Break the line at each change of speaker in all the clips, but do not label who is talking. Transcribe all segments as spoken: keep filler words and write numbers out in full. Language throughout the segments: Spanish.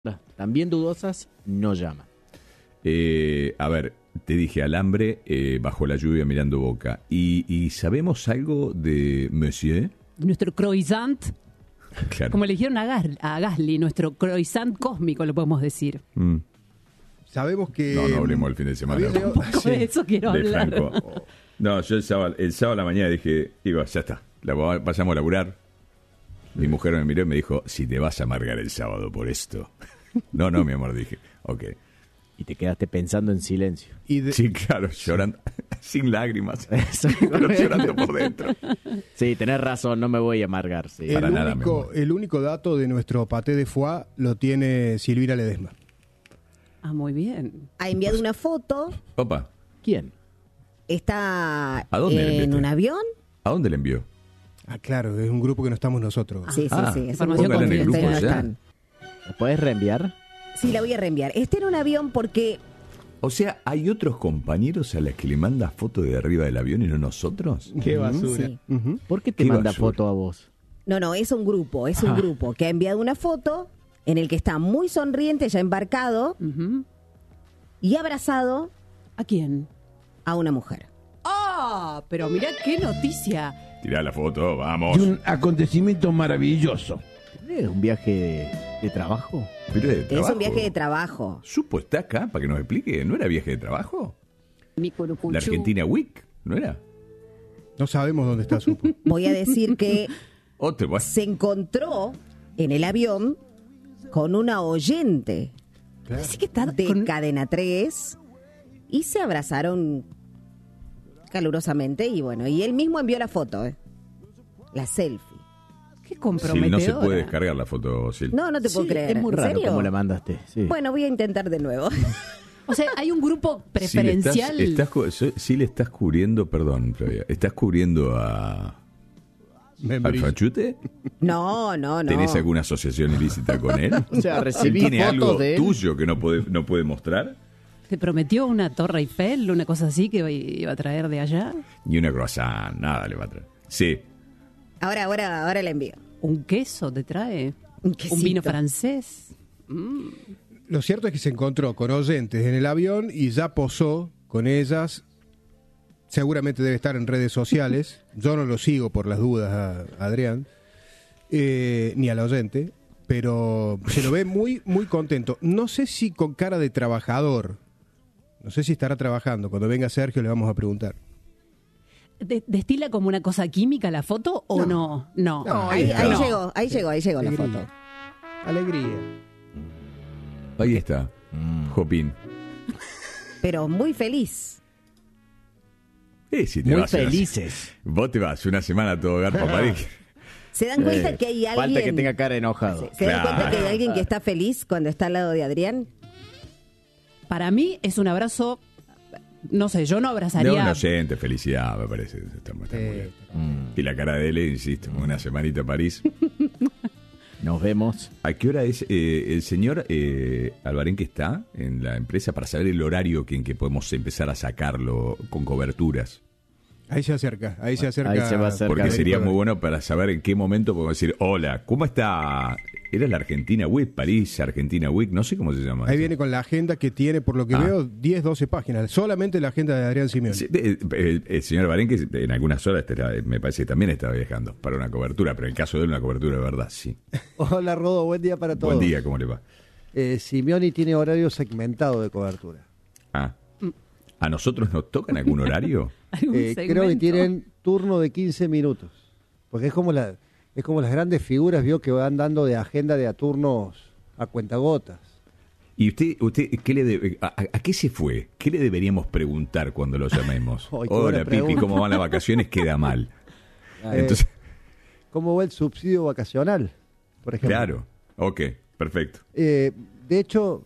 También dudosas, no llaman.
Eh, a ver, te dije alambre eh, bajo la lluvia mirando Boca. ¿Y, y sabemos algo de Monsieur?
Nuestro croissant,
Claro.
como le dijeron a, Gas- a Gasly, nuestro croissant cósmico, lo podemos decir.
Mm.
Sabemos que...
No, no hablemos el fin de semana.
había llegado-
Tampoco
sí.
de eso quiero
De
hablar.
Franco. No, yo el sábado, el sábado a la mañana dije, digo, ya está, la, vayamos a laburar. Mi mujer me miró y me dijo, si te vas a amargar el sábado por esto. No, no, mi amor, dije, ok.
Y te quedaste pensando en silencio.
Y de-
Sí, claro, llorando, sin lágrimas,
Eso.
pero llorando por dentro.
Sí, tenés razón, no me voy a amargar. Sí.
el,
para nada, mi
único,
amor.
el único dato de nuestro paté de foie lo tiene Silvira Ledesma.
Ah, muy bien.
Ha enviado una foto,
Opa,
¿Quién?
está
¿A dónde le
en
enviaste?
un avión.
¿a dónde le envió?
Ah, claro, es un grupo que no estamos nosotros.
Sí, sí,
Ah,
sí. Es un
información
grupo
póngala en el
que
grupo
ustedes no
ya.
están.
¿Me puedes reenviar?
Sí, la voy a reenviar. Está en un avión porque
O sea, ¿hay otros compañeros a los que le manda foto de arriba del avión y no nosotros?
Qué basura.
sí.
Ujú.
¿Por qué te
Qué
manda
basura.
foto a vos?
No, no, es un grupo, es un
Ah.
grupo que ha enviado una foto en el que está muy sonriente, ya embarcado
Ujú.
y abrazado
¿A quién?
a una mujer.
¡Ah! Pero mirá qué noticia.
Tirá la foto, vamos.
Y un acontecimiento maravilloso.
¿Es un viaje de, de trabajo?
Pero de
Es
trabajo.
un viaje de trabajo.
Supo está acá para que nos explique. ¿No era viaje de trabajo?
Mi curucuchú.
La Argentina Week, ¿no era?
No sabemos dónde está Supo.
Voy a decir que
Otro, bueno.
se encontró en el avión con una oyente
Así que está
de
con-
Cadena tres y se abrazaron calurosamente y bueno, y él mismo envió la foto, ¿eh? La selfie.
Qué
Sí,
comprometedora.
no se puede descargar la foto, Sil.
No, no te puedo
Sí,
creer.
es muy
¿En
raro
serio?
cómo la mandaste. Sí.
Bueno, voy a intentar de nuevo.
O sea, hay un grupo
Sí, le estás,
preferencial.
estás cu- so- sí le estás cubriendo, perdón, Flavia, ¿estás cubriendo a, al
Membris.
Franchute?
No, no, no.
¿Tenés alguna asociación ilícita con él?
O sea,
¿Él
recibí
tiene
fotos
algo
de él.
tuyo que no puede, no puede mostrar?
¿Te prometió una torre Eiffel, una cosa así que iba a traer de allá?
Ni una croissant, nada le va a traer. Sí,
Ahora, ahora, ahora la envío.
¿Un queso te trae?
Un
¿Un
quesito.
vino francés?
Lo cierto es que se encontró con oyentes en el avión y ya posó con ellas. Seguramente debe estar en redes sociales. Yo no lo sigo por las dudas a Adrián, eh, ni al oyente, pero se lo ve muy, muy contento. No sé si con cara de trabajador. No sé si estará trabajando. Cuando venga Sergio le vamos a preguntar.
¿De- ¿Destila como una cosa química la foto o no? No.
No,
Ahí, ahí
no.
llegó, ahí llegó, ahí llegó la
Alegría.
foto.
Alegría.
ahí está. Jopín.
Pero muy feliz.
Eh, si te
Muy
vas a-
felices.
Vos te vas una semana a todo hogar para París.
¿Se dan cuenta
Eh,
que hay alguien?
Falta que tenga cara de enojado.
¿Se dan cuenta que hay
Claro.
alguien que está feliz cuando está al lado de Adrián?
Para mí es un abrazo, no sé, yo no
De
abrazaría...
un oyente, felicidad, me parece. Está, está muy bien. Y la cara de él, insisto, una semanita a París.
Nos vemos.
¿A qué hora es eh, el señor eh, Albarén que está en la empresa para saber el horario que, en que podemos empezar a sacarlo con coberturas?
Ahí se acerca, ahí se acerca.
Ahí se va a acercar.
Porque
Cerca de-
sería muy bueno para saber en qué momento podemos decir, hola, ¿cómo está? ¿Era la Argentina Week? París, Argentina Week, no sé cómo se llama.
Ahí
eso.
viene con la agenda que tiene, por lo que
Ah.
veo, diez, doce páginas. Solamente la agenda de Adrián Simeone.
Sí, eh, el, el señor Albarén que en algunas horas estará- me parece que también estaba viajando para una cobertura, pero en el caso de él una cobertura de verdad, sí.
Hola Rodo, buen día para todos.
Buen día, ¿cómo le va?
Eh, Simeoni tiene horario segmentado de cobertura.
Ah, ¿a nosotros nos tocan algún horario?
algún
Eh, creo que
segmento.
tienen turno de quince minutos. Porque es como la, es como las grandes figuras, vio, que van dando de agenda de a turnos a cuentagotas.
¿Y usted, usted qué le debe- a, a- a qué se fue? ¿Qué le deberíamos preguntar cuando lo llamemos?
Ay, qué
Hola,
buena
Pipi,
pregunta.
¿cómo van las vacaciones? Queda mal.
Eh,
Entonces,
¿Cómo va el subsidio vacacional? Por ejemplo.
claro, ok, perfecto.
Eh, de hecho,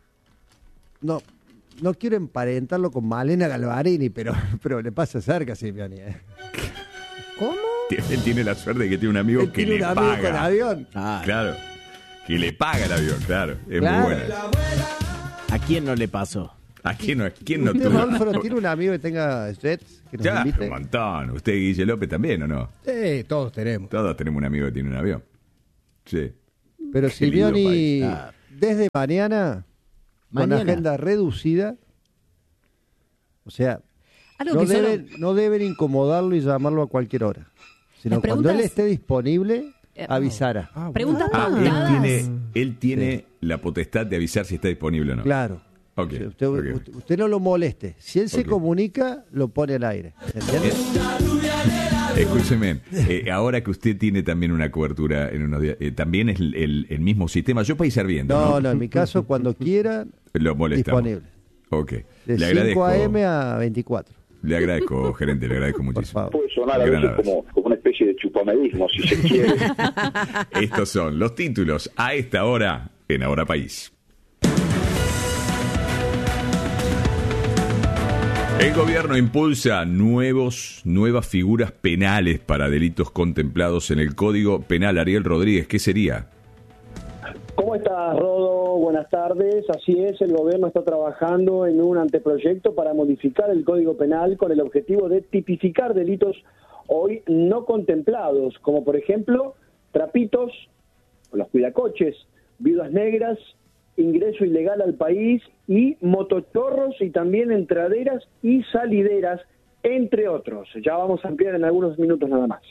no, no quiero emparentarlo con Malena Galvarini, pero, pero le pasa cerca a Simeoni. ¿eh?
¿Cómo?
Él tiene la suerte de que tiene un amigo
Él
que
tiene
le
un amigo con
paga.
avión.
Ah,
Claro, que le paga el avión, claro. Es
Claro.
muy buena.
¿a quién no le pasó?
¿A quién no, quién no
¿Usted,
tuvo?
Rodolfo, no tiene un amigo que tenga jets que nos
Ya,
invite?
un montón. ¿Usted, Guille López, también o no?
Sí, todos tenemos.
Todos tenemos un amigo que tiene un avión. Sí.
Pero
Qué lindo
Simeoni
país.
desde mañana,
Mañana.
con agenda reducida, o sea,
Algo
no
que solo-
deben, no deben incomodarlo y llamarlo a cualquier hora, sino
Las
cuando él
preguntas-
esté disponible,
Eh,
avisará.
Ah, bueno.
Preguntas
Ah, él
pautadas.
tiene, él tiene la potestad de avisar si está disponible o no.
Claro.
Ok,
O sea, usted,
ok.
usted- usted no lo moleste. Si él se
Ok.
comunica, lo pone al aire. ¿Entiende?
Escúcheme, eh, ahora que usted tiene también una cobertura en unos días, eh, también es el, el- el mismo sistema. Yo para ir serviendo,
No,
¿no?
no, en mi caso, cuando quiera,
Lo molestamos.
disponible.
Ok.
De
Le
cinco
agradezco.
a eme a veinticuatro.
Le agradezco, gerente, le agradezco muchísimo.
favor.
Puede sonar a
Gran
veces
abrazo.
como, como una especie de chupamedismo, si se quiere.
Estos son los títulos a esta hora en Ahora País. El gobierno impulsa nuevos, nuevas figuras penales para delitos contemplados en el Código Penal. Ariel Rodríguez, ¿qué sería?
¿Cómo estás, Rodo? Buenas tardes. Así es, el gobierno está trabajando en un anteproyecto para modificar el Código Penal con el objetivo de tipificar delitos hoy no contemplados, como por ejemplo trapitos, los cuidacoches, viudas negras, ingreso ilegal al país y motochorros y también entraderas y salideras, entre otros. Ya vamos a ampliar en algunos minutos nada más.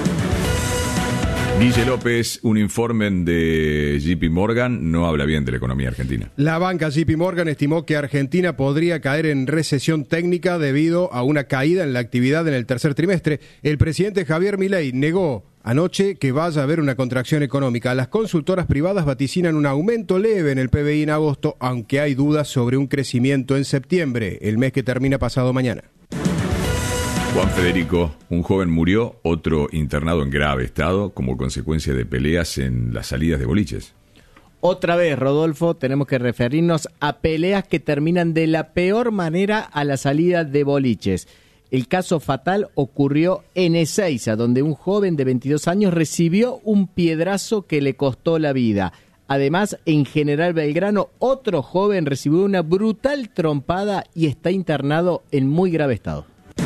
Guille López, un informe de J P Morgan no habla bien de la economía argentina.
La banca J P Morgan estimó que Argentina podría caer en recesión técnica debido a una caída en la actividad en el tercer trimestre. El presidente Javier Milei negó anoche que vaya a haber una contracción económica. Las consultoras privadas vaticinan un aumento leve en el P B I en agosto, aunque hay dudas sobre un crecimiento en septiembre, el mes que termina pasado mañana.
Juan Federico, un joven murió, otro internado en grave estado como consecuencia de peleas en las salidas de boliches.
Otra vez, Rodolfo, tenemos que referirnos a peleas que terminan de la peor manera a la salida de boliches. El caso fatal ocurrió en Ezeiza, donde un joven de veintidós años recibió un piedrazo que le costó la vida. Además, en General Belgrano, otro joven recibió una brutal trompada y está internado en muy grave estado.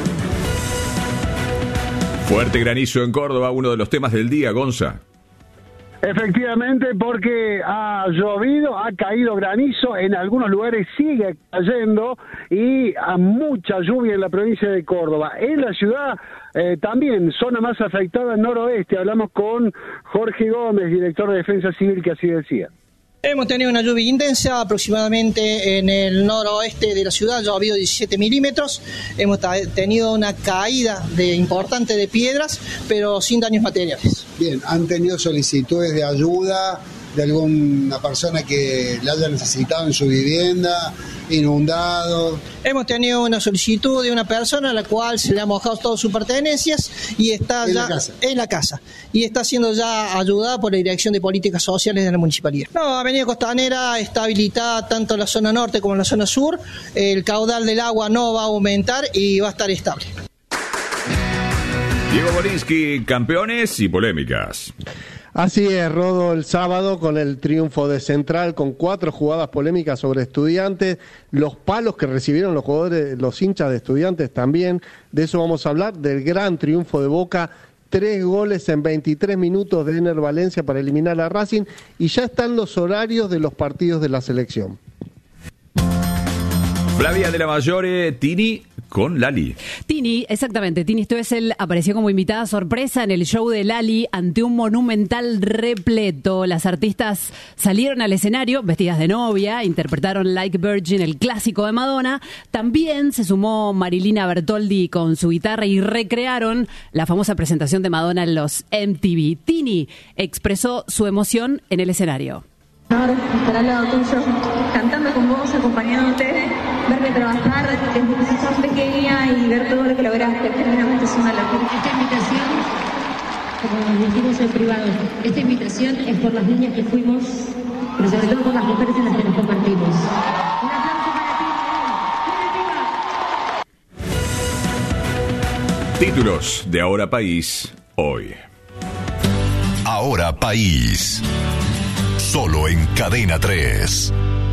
Fuerte granizo en Córdoba, uno de los temas del día, Gonza.
Efectivamente, porque ha llovido, ha caído granizo, en algunos lugares sigue cayendo y a mucha lluvia en la provincia de Córdoba. En la ciudad eh, también, zona más afectada, noroeste. Hablamos con Jorge Gómez, director de Defensa Civil, que así decía.
Hemos tenido una lluvia intensa, aproximadamente en el noroeste de la ciudad, ha habido diecisiete milímetros. Hemos ta- tenido una caída de, importante de piedras, pero sin daños materiales.
Bien, ¿han tenido solicitudes de ayuda de alguna persona que la haya necesitado en su vivienda, inundado?
Hemos tenido una solicitud de una persona a la cual se le ha mojado todas sus pertenencias y está
¿En
ya
la casa?
en la casa y está siendo ya ayudada por la Dirección de Políticas Sociales de la Municipalidad. No, Avenida Costanera está habilitada tanto en la zona norte como en la zona sur. El caudal del agua no va a aumentar y va a estar estable.
Diego Borinsky, campeones y polémicas.
Así es, Rodo, el sábado con el triunfo de Central, con cuatro jugadas polémicas sobre Estudiantes, los palos que recibieron los jugadores, los hinchas de Estudiantes también, de eso vamos a hablar, del gran triunfo de Boca, tres goles en veintitrés minutos de Ener Valencia para eliminar a Racing, y ya están los horarios de los partidos de la selección.
Flavia de la Mayore, Tini con Lali.
Tini, exactamente, Tini Stoessel apareció como invitada sorpresa en el show de Lali ante un monumental repleto. Las artistas salieron al escenario vestidas de novia, interpretaron Like Virgin, el clásico de Madonna. También se sumó Marilina Bertoldi con su guitarra y recrearon la famosa presentación de Madonna en los M T V. Tini expresó su emoción en el escenario.
Estar al lado tuyo, cantando con vos, acompañándote, verme trabajar desde que sos pequeña y ver todo lo que lograste. Genuinamente es una locura.
Esta invitación, como dijimos en privado, esta invitación es por las niñas que fuimos, pero sobre todo por las mujeres en las que nos convertimos. Un aplauso para ti.
Títulos de Ahora País, hoy.
Ahora País. Solo en Cadena tres.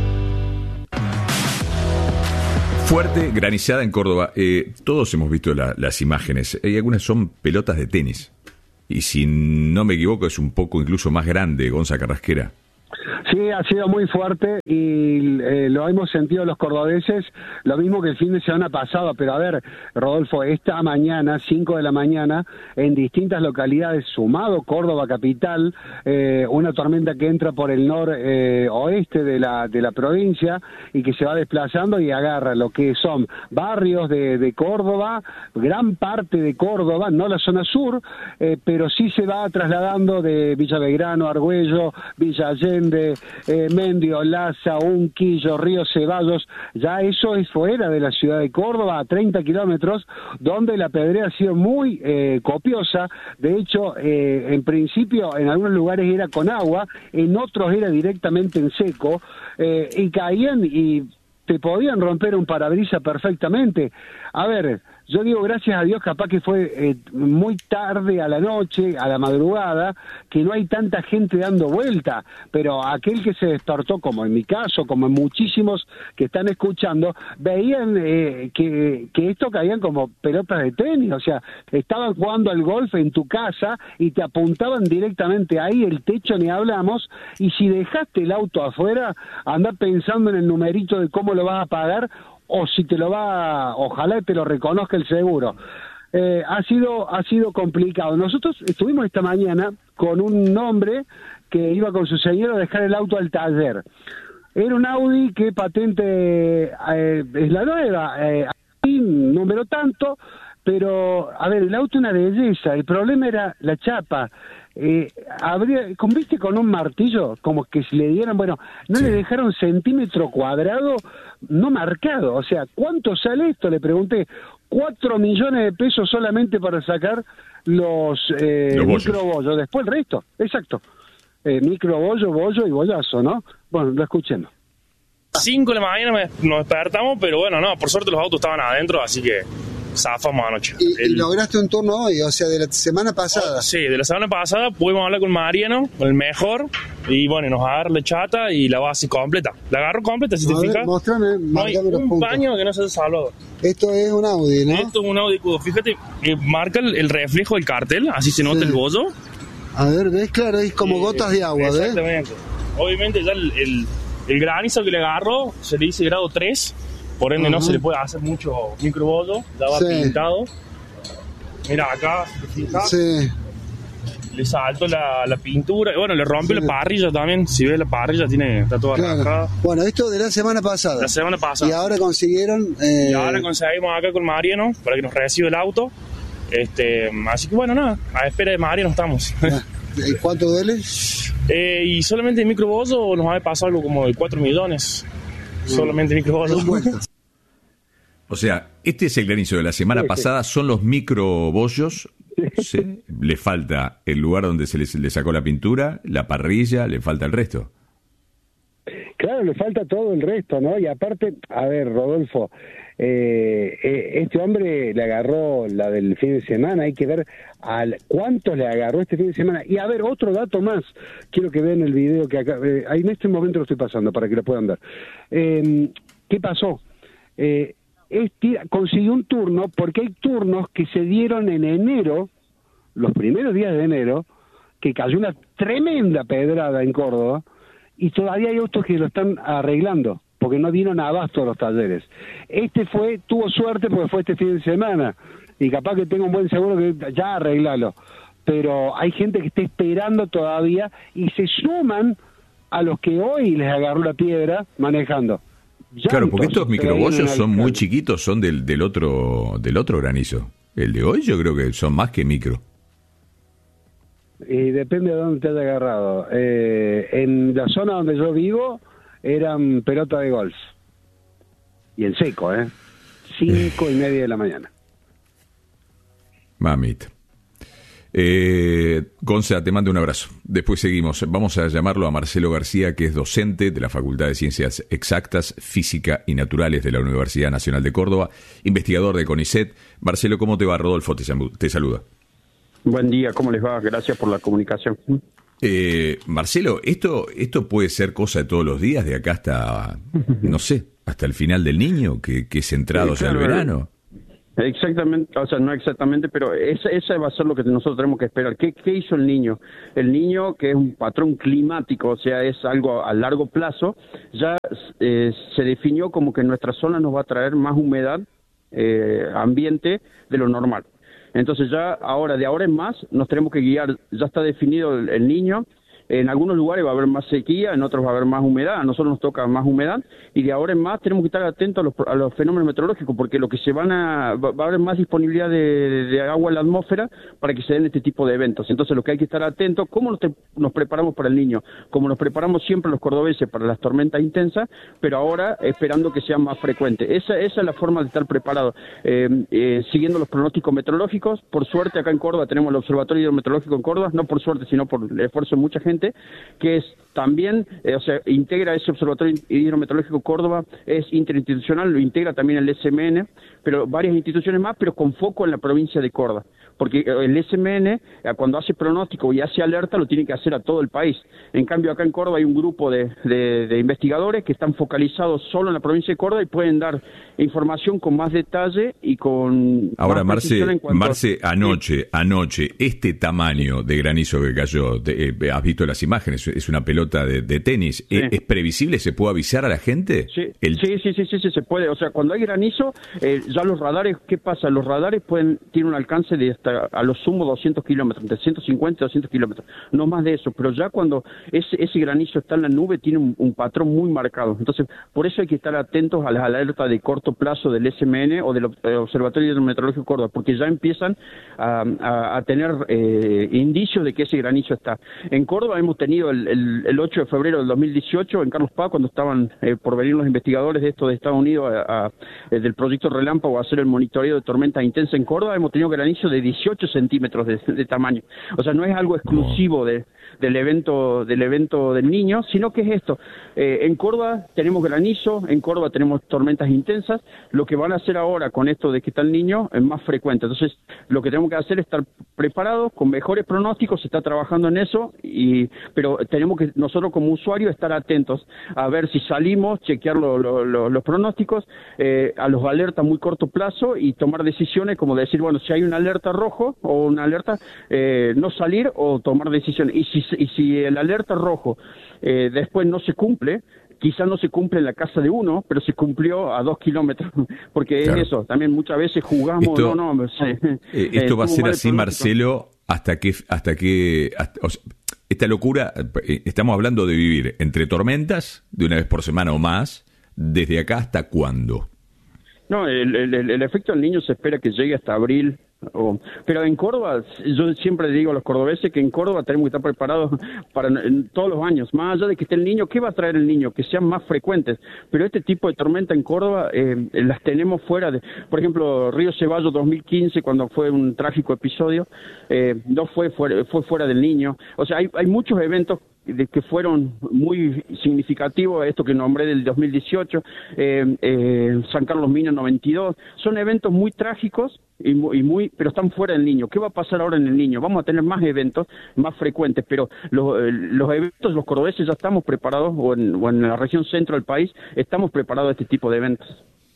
Fuerte granizada en Córdoba. Eh, todos hemos visto la, las imágenes. Hay algunas son pelotas de tenis. Y si no me equivoco, es un poco incluso más grande, Gonza Carrasquera.
Sí, ha sido muy fuerte y eh, lo hemos sentido los cordobeses, lo mismo que el fin de semana pasado, pero a ver, Rodolfo, esta mañana, cinco de la mañana, en distintas localidades, sumado Córdoba capital, eh, una tormenta que entra por el noroeste eh, de la de la provincia y que se va desplazando y agarra lo que son barrios de, de Córdoba, gran parte de Córdoba, no la zona sur, eh, pero sí se va trasladando de Villa Belgrano, Argüello, Villa Allende, Eh, Mendio, Laza, Unquillo, Río Ceballos, ya eso es fuera de la ciudad de Córdoba, a treinta kilómetros, donde la pedrea ha sido muy eh, copiosa. De hecho, eh, en principio en algunos lugares era con agua, en otros era directamente en seco, eh, y caían y te podían romper un parabrisas perfectamente. A ver, yo digo gracias a Dios, capaz que fue eh, muy tarde a la noche, a la madrugada, que no hay tanta gente dando vuelta, pero aquel que se despertó, como en mi caso, como en muchísimos que están escuchando, veían eh, que, que esto caían como pelotas de tenis, o sea, estaban jugando al golf en tu casa y te apuntaban directamente ahí, el techo ni hablamos, y si dejaste el auto afuera, andá pensando en el numerito de cómo lo vas a pagar, o si te lo va, ojalá te lo reconozca el seguro. Eh, ha sido ha sido complicado. Nosotros estuvimos esta mañana con un hombre que iba con su señora a dejar el auto al taller. Era un Audi que patente eh, es la nueva, eh, número tanto, pero a ver, el auto es una belleza, el problema era la chapa. Eh, habría, ¿viste con un martillo? Como que si le dieran, bueno, no sí. le dejaron centímetro cuadrado no marcado, o sea, ¿cuánto sale esto? Le pregunté, cuatro millones de pesos solamente para sacar los, eh, los microbollos, después el resto, exacto, eh, microbollo, bollo y bollazo, ¿no? Bueno, lo escuchemos.
cinco de la mañana me, nos despertamos, pero bueno, no, por suerte los autos estaban adentro, así que zafamos anoche.
¿Y,
el,
¿Y lograste un turno hoy? O sea, de la semana pasada.
Sí, de la semana pasada pudimos hablar con Mariano, con el mejor, y bueno, nos agarra la chata y la base completa. La agarro completa, si
a
te
ver,
fijas.
Mostrame,
no hay un puntos. Paño que no se haya salvado.
Esto es un Audi, ¿no?
Esto es un Audi Q dos. Fíjate, eh, marca el, el reflejo del cartel, así se nota sí. el bollo.
A ver, ¿ves? Claro, es como eh, gotas de agua, ¿ves?
Exactamente. Obviamente ya el, el, el granizo que le agarró se le dice grado tres. Por ende, uh-huh. no se le puede hacer mucho microbollo, ya va sí. pintado. Mira, acá,
sí.
le saltó la, la pintura, bueno, le rompió sí. la parrilla también. Si ves la parrilla, tiene, está toda
claro.
arrancada.
Bueno, esto de la semana pasada.
La semana pasada.
Y ahora consiguieron. Eh...
Y ahora conseguimos acá con Mariano para que nos reciba el auto. Este, así que bueno, nada, a espera de Mariano estamos.
¿Y cuánto duele?
Eh, y solamente el microbollo nos ha pasado algo como de cuatro millones. Solamente microbollo.
O sea, este es el granizo de la semana sí, pasada, son los microbollos. ¿Sí? Le falta el lugar donde se le, le sacó la pintura, la parrilla, le falta el resto.
Claro, le falta todo el resto, ¿no? Y aparte, a ver, Rodolfo, eh, eh, este hombre le agarró la del fin de semana, hay que ver al cuánto le agarró este fin de semana. Y a ver, otro dato más, quiero que vean el video que acá, eh, en este momento lo estoy pasando para que lo puedan ver. Eh, ¿Qué pasó? Eh, Este, consiguió un turno porque hay turnos que se dieron en enero, los primeros días de enero, que cayó una tremenda pedrada en Córdoba y todavía hay autos que lo están arreglando porque no dieron abasto a los talleres. Este fue, tuvo suerte porque fue este fin de semana y capaz que tenga un buen seguro que ya arreglalo, pero hay gente que está esperando todavía y se suman a los que hoy les agarró la piedra manejando. Llantos,
claro, porque estos microbollos son muy chiquitos, son del, del otro del otro granizo. El de hoy yo creo que son más que micro.
Y depende de dónde te haya agarrado. Eh, en la zona donde yo vivo eran pelota de golf. Y en seco, ¿eh? Cinco y media de la mañana.
Mamita. Eh, Gonza, te mando un abrazo. Después seguimos. Vamos a llamarlo a Marcelo García, que es docente de la Facultad de Ciencias Exactas, Física y Naturales de la Universidad Nacional de Córdoba, investigador de CONICET. Marcelo, ¿cómo te va? Rodolfo te, te saluda.
Buen día, ¿cómo les va? Gracias por la comunicación.
Eh, Marcelo, esto, esto puede ser cosa de todos los días, de acá hasta, no sé, hasta el final del niño, que, que es entrado sí, ya claro, el verano.
Exactamente, o sea, no exactamente, pero esa, esa va a ser lo que nosotros tenemos que esperar. ¿Qué, qué hizo el niño? El niño, que es un patrón climático, o sea, es algo a largo plazo, ya eh, se definió como que nuestra zona nos va a traer más humedad eh, ambiente de lo normal. Entonces ya ahora, de ahora en más, nos tenemos que guiar, ya está definido el, el niño. En algunos lugares va a haber más sequía, en otros va a haber más humedad, a nosotros nos toca más humedad, y de ahora en más tenemos que estar atentos a los, a los fenómenos meteorológicos, porque lo que se van a, va, va a haber más disponibilidad de, de agua en la atmósfera para que se den este tipo de eventos. Entonces lo que hay que estar atentos, ¿cómo nos, te, nos preparamos para el niño? Como nos preparamos siempre los cordobeses para las tormentas intensas, pero ahora esperando que sean más frecuentes. Esa, esa es la forma de estar preparado, eh, eh, siguiendo los pronósticos meteorológicos. Por suerte acá en Córdoba tenemos el Observatorio Hidrometeorológico en Córdoba, no por suerte, sino por el esfuerzo de mucha gente, que es también, eh, o sea, integra ese Observatorio Hidrometeorológico Córdoba, es interinstitucional, lo integra también el S M N, pero varias instituciones más, pero con foco en la provincia de Córdoba. Porque el S M N, cuando hace pronóstico y hace alerta, lo tiene que hacer a todo el país. En cambio, acá en Córdoba hay un grupo de, de, de investigadores que están focalizados solo en la provincia de Córdoba y pueden dar información con más detalle y con...
Ahora,
más
Marce,
en cuanto
Marce
a...
anoche, sí. anoche, este tamaño de granizo que cayó, de, eh, has visto las imágenes, es una pelota de, de tenis, sí. ¿Es, ¿es previsible? ¿Se puede avisar a la gente?
Sí,
el...
sí, sí, sí, sí, sí, se puede. O sea, cuando hay granizo, eh, ya los radares, ¿qué pasa? Los radares pueden tienen un alcance de hasta a lo sumo doscientos kilómetros, entre ciento cincuenta y doscientos kilómetros, no más de eso, pero ya cuando ese, ese granizo está en la nube tiene un, un patrón muy marcado. Entonces, por eso hay que estar atentos a las alertas de corto plazo del S M N o del Observatorio Hidrometeorológico Córdoba, porque ya empiezan a, a, a tener eh, indicios de que ese granizo está. En Córdoba hemos tenido el, el, el ocho de febrero del dos mil dieciocho, en Carlos Paz, cuando estaban eh, por venir los investigadores de esto de Estados Unidos a, a, del proyecto Relámpago a hacer el monitoreo de tormentas intensas en Córdoba, hemos tenido granizo de dieciocho centímetros de, de tamaño. O sea, no es algo exclusivo de, del evento del evento del niño, sino que es esto. Eh, en Córdoba tenemos granizo, en Córdoba tenemos tormentas intensas. Lo que van a hacer ahora con esto de que está el niño es más frecuente. Entonces, lo que tenemos que hacer es estar preparados, con mejores pronósticos, se está trabajando en eso, y pero tenemos que nosotros como usuarios estar atentos a ver si salimos, chequear lo, lo, lo, los pronósticos, eh, a los alertas a muy corto plazo y tomar decisiones como decir, bueno, si hay una alerta rojo o una alerta, eh, no salir o tomar decisiones. Y si, y si el alerta rojo eh, después no se cumple, quizás no se cumple en la casa de uno, pero se cumplió a dos kilómetros, porque claro. Es eso, también muchas veces jugamos,
esto,
no, no, sí,
eh, esto eh, va a ser así, Marcelo, hasta que, hasta que, hasta, o sea, esta locura, eh, estamos hablando de vivir entre tormentas, de una vez por semana o más, desde acá hasta cuándo.
No, el, el, el efecto del niño se espera que llegue hasta abril. Oh, pero en Córdoba, yo siempre digo a los cordobeses que en Córdoba tenemos que estar preparados para en, todos los años, más allá de que esté el niño, ¿qué va a traer el niño? Que sean más frecuentes, pero este tipo de tormenta en Córdoba eh, las tenemos fuera de, por ejemplo, Río Ceballos dos mil quince, cuando fue un trágico episodio, eh, no fue fuera, fue fuera del niño. O sea, hay, hay muchos eventos de que fueron muy significativos, esto que nombré del dos mil dieciocho, eh, eh, San Carlos Mina noventa y dos, son eventos muy trágicos y muy, y muy, pero están fuera del niño. ¿Qué va a pasar ahora en el niño? Vamos a tener más eventos, más frecuentes, pero los, los eventos, los cordobeses ya estamos preparados, o en, o en la región centro del país, estamos preparados a este tipo de eventos.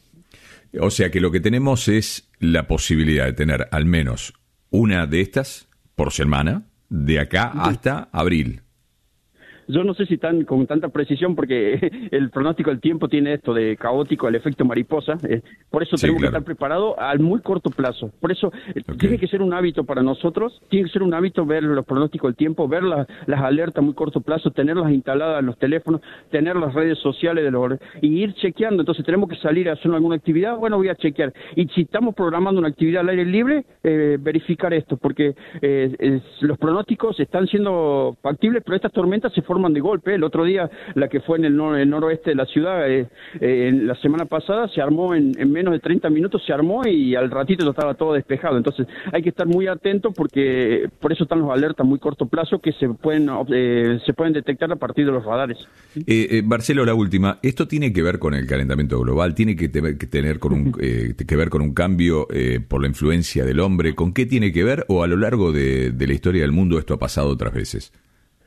O sea que lo que tenemos es la posibilidad de tener al menos una de estas por semana, de acá sí. hasta abril.
Yo no sé si tan con tanta precisión, porque el pronóstico del tiempo tiene esto de caótico, el efecto mariposa. Eh, por eso sí, tenemos claro. que estar preparados al muy corto plazo. Por eso eh, okay. tiene que ser un hábito para nosotros, tiene que ser un hábito ver los pronósticos del tiempo, ver la, las alertas a muy corto plazo, tenerlas instaladas en los teléfonos, tener las redes sociales de los, y ir chequeando. Entonces tenemos que salir a hacer alguna actividad, bueno, voy a chequear. Y si estamos programando una actividad al aire libre, eh, verificar esto, porque eh, es, los pronósticos están siendo factibles, pero estas tormentas se forman de golpe. El otro día, la que fue en el, nor el noroeste de la ciudad, eh, eh, la semana pasada, se armó en, en menos de treinta minutos, se armó y al ratito ya estaba todo despejado. Entonces hay que estar muy atentos, porque por eso están los alertas a muy corto plazo que se pueden eh, se pueden detectar a partir de los radares.
Eh, eh, Marcelo, la última. ¿Esto tiene que ver con el calentamiento global? ¿Tiene que, te que tener con un, eh, que ver con un cambio eh, por la influencia del hombre? ¿Con qué tiene que ver? ¿O a lo largo de, de la historia del mundo esto ha pasado otras veces?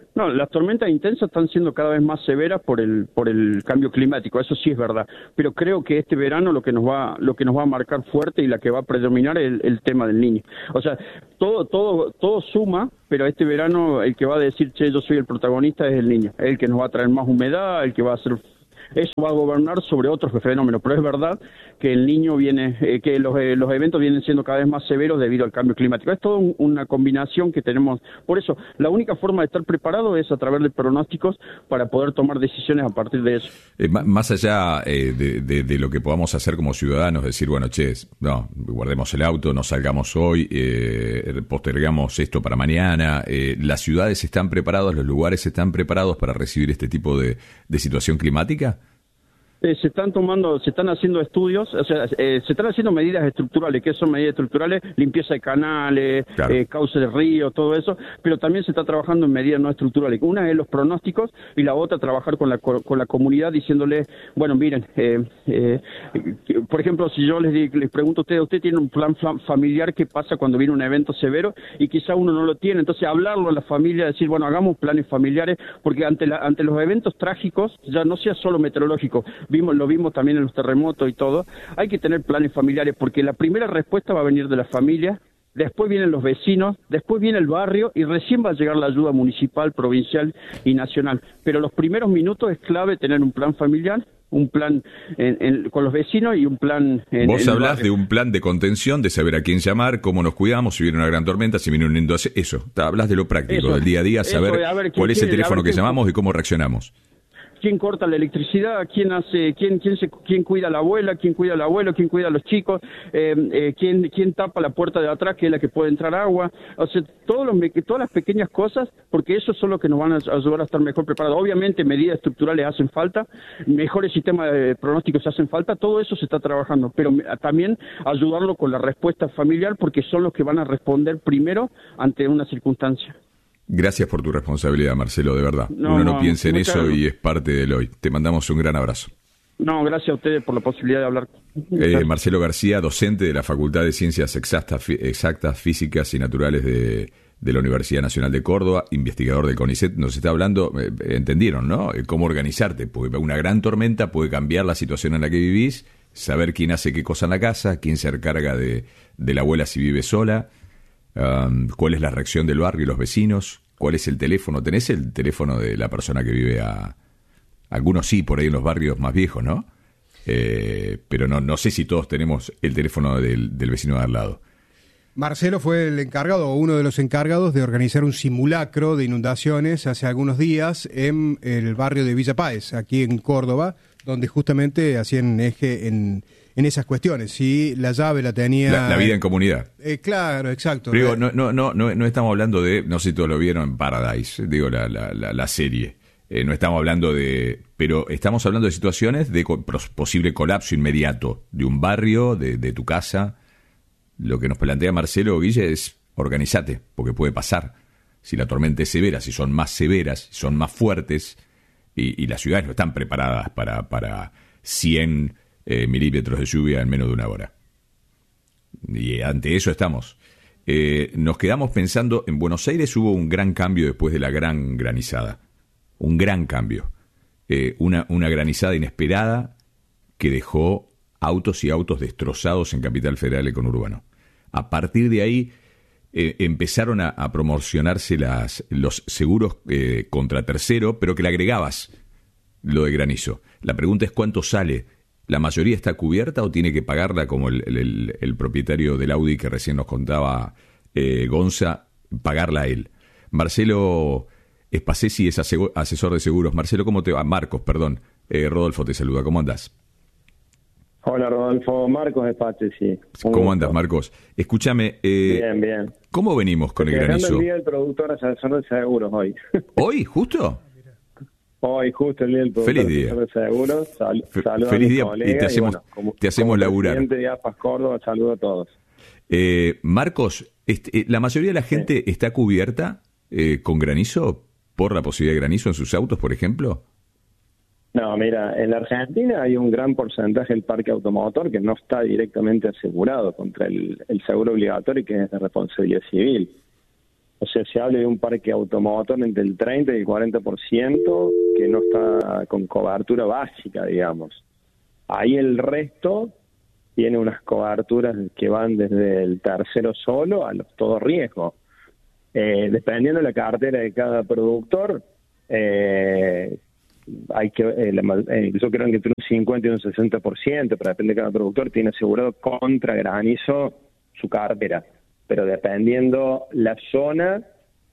No, las tormentas intensas están siendo cada vez más severas por el por el cambio climático, eso sí es verdad. Pero creo que este verano lo que nos va lo que nos va a marcar fuerte y la que va a predominar es el, el tema del Niño. O sea, todo todo todo suma, pero este verano el que va a decir, che, yo soy el protagonista es el Niño, el que nos va a traer más humedad, el que va a hacer... Eso va a gobernar sobre otros fenómenos, pero es verdad que el Niño viene, eh, que los, eh, los eventos vienen siendo cada vez más severos debido al cambio climático. Es toda un, una combinación que tenemos. Por eso, la única forma de estar preparado es a través de pronósticos para poder tomar decisiones a partir de eso.
Eh, más allá eh, de, de, de lo que podamos hacer como ciudadanos, decir, bueno, che, no, guardemos el auto, no salgamos hoy, eh, postergamos esto para mañana. Eh, ¿Las ciudades están preparadas, los lugares están preparados para recibir este tipo de, de situación climática?
Eh, se están tomando, se están haciendo estudios, o sea, eh, se están haciendo medidas estructurales. ¿Qué son medidas estructurales? Limpieza de canales, claro. eh, cauces de ríos, todo eso, pero también se está trabajando en medidas no estructurales. Una es los pronósticos y la otra trabajar con la con la comunidad diciéndole, bueno, miren, eh, eh, por ejemplo, si yo les, les pregunto a ustedes, usted tiene un plan familiar, ¿qué pasa cuando viene un evento severo? Y quizá uno no lo tiene, entonces hablarlo a la familia, decir, bueno, hagamos planes familiares, porque ante la, ante los eventos trágicos, ya no sea solo meteorológico, Vimos, lo vimos también en los terremotos y todo, hay que tener planes familiares porque la primera respuesta va a venir de la familia, después vienen los vecinos, después viene el barrio y recién va a llegar la ayuda municipal, provincial y nacional. Pero los primeros minutos es clave tener un plan familiar, un plan en, en, con los vecinos y un plan... En,
Vos
en
hablás de un plan de contención, de saber a quién llamar, cómo nos cuidamos, si viene una gran tormenta, si viene un inundación, eso. Hablas de lo práctico, eso, del día a día, saber eso, a ver, cuál es el teléfono que llamamos y cómo reaccionamos.
¿Quién corta la electricidad? ¿Quién hace? ¿Quién quién se quién cuida a la abuela? ¿Quién cuida al abuelo? ¿Quién cuida a los chicos? Eh, eh, ¿quién quién tapa la puerta de atrás que es la que puede entrar agua? O sea, todos los todas las pequeñas cosas, porque eso son lo que nos van a ayudar a estar mejor preparados. Obviamente medidas estructurales hacen falta, mejores sistemas de pronósticos hacen falta, todo eso se está trabajando, pero también ayudarlo con la respuesta familiar porque son los que van a responder primero ante una circunstancia.
Gracias por tu responsabilidad, Marcelo, de verdad. No, Uno no, no piensa en eso claro. Y es parte del hoy. Te mandamos un gran abrazo.
No, gracias a ustedes por la posibilidad de hablar.
Eh, Marcelo García, docente de la Facultad de Ciencias Exactas, Exactas Físicas y Naturales de, de la Universidad Nacional de Córdoba, investigador del CONICET, nos está hablando, eh, entendieron, ¿no? Eh, cómo organizarte, porque una gran tormenta puede cambiar la situación en la que vivís, saber quién hace qué cosa en la casa, quién se encarga de, de la abuela si vive sola. Um, cuál es la reacción del barrio y los vecinos, cuál es el teléfono, tenés el teléfono de la persona que vive a algunos sí por ahí en los barrios más viejos, ¿no? Eh, pero no no sé si todos tenemos el teléfono del, del vecino de al lado.
Marcelo fue el encargado o uno de los encargados de organizar un simulacro de inundaciones hace algunos días en el barrio de Villa Páez, aquí en Córdoba, donde justamente hacían eje en en esas cuestiones. Si la llave la tenía...
La, la vida en comunidad.
Eh, claro, exacto.
Pero digo, no, no, no, no, no estamos hablando de... No sé si todos lo vieron en Paradise, digo, la, la, la, la serie. Eh, no estamos hablando de... Pero estamos hablando de situaciones de co- posible colapso inmediato de un barrio, de, de tu casa. Lo que nos plantea Marcelo Guille es organizate, porque puede pasar. Si la tormenta es severa, si son más severas, si son más fuertes, y, y las ciudades no están preparadas para, para cien... Eh, milímetros de lluvia en menos de una hora. Y ante eso estamos. Eh, nos quedamos pensando, en Buenos Aires hubo un gran cambio después de la gran granizada. Un gran cambio. Eh, una, una granizada inesperada que dejó autos y autos destrozados en Capital Federal y conurbano. A partir de ahí eh, empezaron a, a promocionarse las, los seguros eh, contra tercero, pero que le agregabas lo de granizo. La pregunta es cuánto sale. ¿La mayoría está cubierta o tiene que pagarla como el, el, el propietario del Audi que recién nos contaba eh, Gonza, pagarla a él? Marcelo Espacesi es asesor de seguros. Marcelo, ¿cómo te va? Marcos, perdón. Eh, Rodolfo te saluda. ¿Cómo andás?
Hola, Rodolfo. Marcos Espacesi.
¿Cómo andas, Marcos? Escúchame. Eh,
bien, bien.
¿Cómo venimos con
Estoy
el granizo?
el día del productor asesor de seguros hoy.
¿Hoy? ¿Justo?
Hoy, justo el día del productor
Feliz día.
de seguros. Sal,
Fe-
saludos
feliz
a mis
día
colegas
y te hacemos,
bueno, como,
te hacemos
como
laburar.
presidente de AFAS Córdoba, saludo a todos.
Eh, Marcos, este, ¿la mayoría de la gente sí. está cubierta eh, con granizo por la posibilidad de granizo en sus autos, por ejemplo?
No, mira, en la Argentina hay un gran porcentaje del parque automotor que no está directamente asegurado contra el, el seguro obligatorio, que es de responsabilidad civil. O sea, se habla de un parque automotor entre el treinta y el cuarenta por ciento que no está con cobertura básica, digamos. Ahí el resto tiene unas coberturas que van desde el tercero solo a los todo riesgo. Eh, dependiendo de la cartera de cada productor, eh, hay que eh, la, eh, yo creo que entre un cincuenta y un sesenta por ciento, pero depende de cada productor, tiene asegurado contra granizo su cartera. Pero dependiendo la zona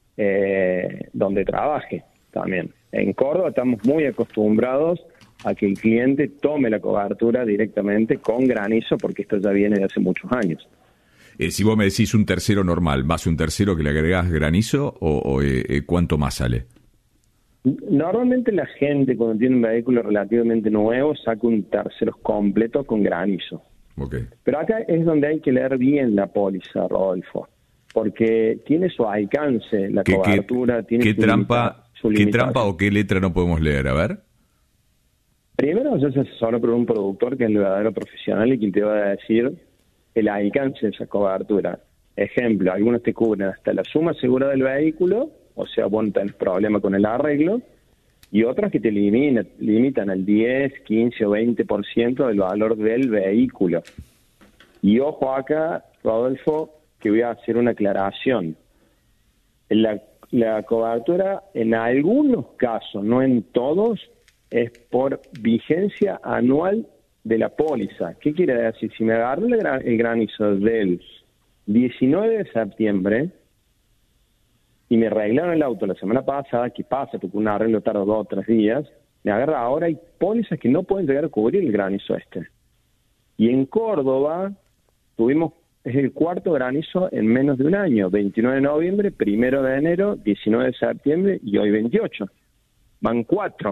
eh, donde trabaje también. En Córdoba estamos muy acostumbrados a que el cliente tome la cobertura directamente con granizo, porque esto ya viene de hace muchos años.
Eh, si vos me decís un tercero normal, ¿más un tercero que le agregás granizo o, o eh, cuánto más sale?
Normalmente la gente cuando tiene un vehículo relativamente nuevo saca un tercero completo con granizo.
Okay.
Pero acá es donde hay que leer bien la póliza, Rodolfo, porque tiene su alcance, la
¿Qué,
cobertura,
qué,
tiene
qué
su
trampa,
limita, su
¿Qué trampa o qué letra no podemos leer? A ver.
Primero, yo se asesoro por un productor que es el verdadero profesional y quien te va a decir el alcance de esa cobertura. Ejemplo, algunos te cubren hasta la suma asegurada del vehículo, o sea, vos no tenés problema con el arreglo, y otros que te limitan, limitan al diez, quince o veinte por ciento del valor del vehículo. Y ojo acá, Rodolfo, que voy a hacer una aclaración. La, la cobertura en algunos casos, no en todos, es por vigencia anual de la póliza. ¿Qué quiere decir? Si me agarro el, gran, el granizo del diecinueve de septiembre y me arreglaron el auto la semana pasada, ¿qué pasa? Porque un arreglo tarda dos o tres días, me agarra ahora, hay pólizas que no pueden llegar a cubrir el granizo este. Y en Córdoba tuvimos, es el cuarto granizo en menos de un año, veintinueve de noviembre, primero de enero, diecinueve de septiembre y hoy veintiocho. Van cuatro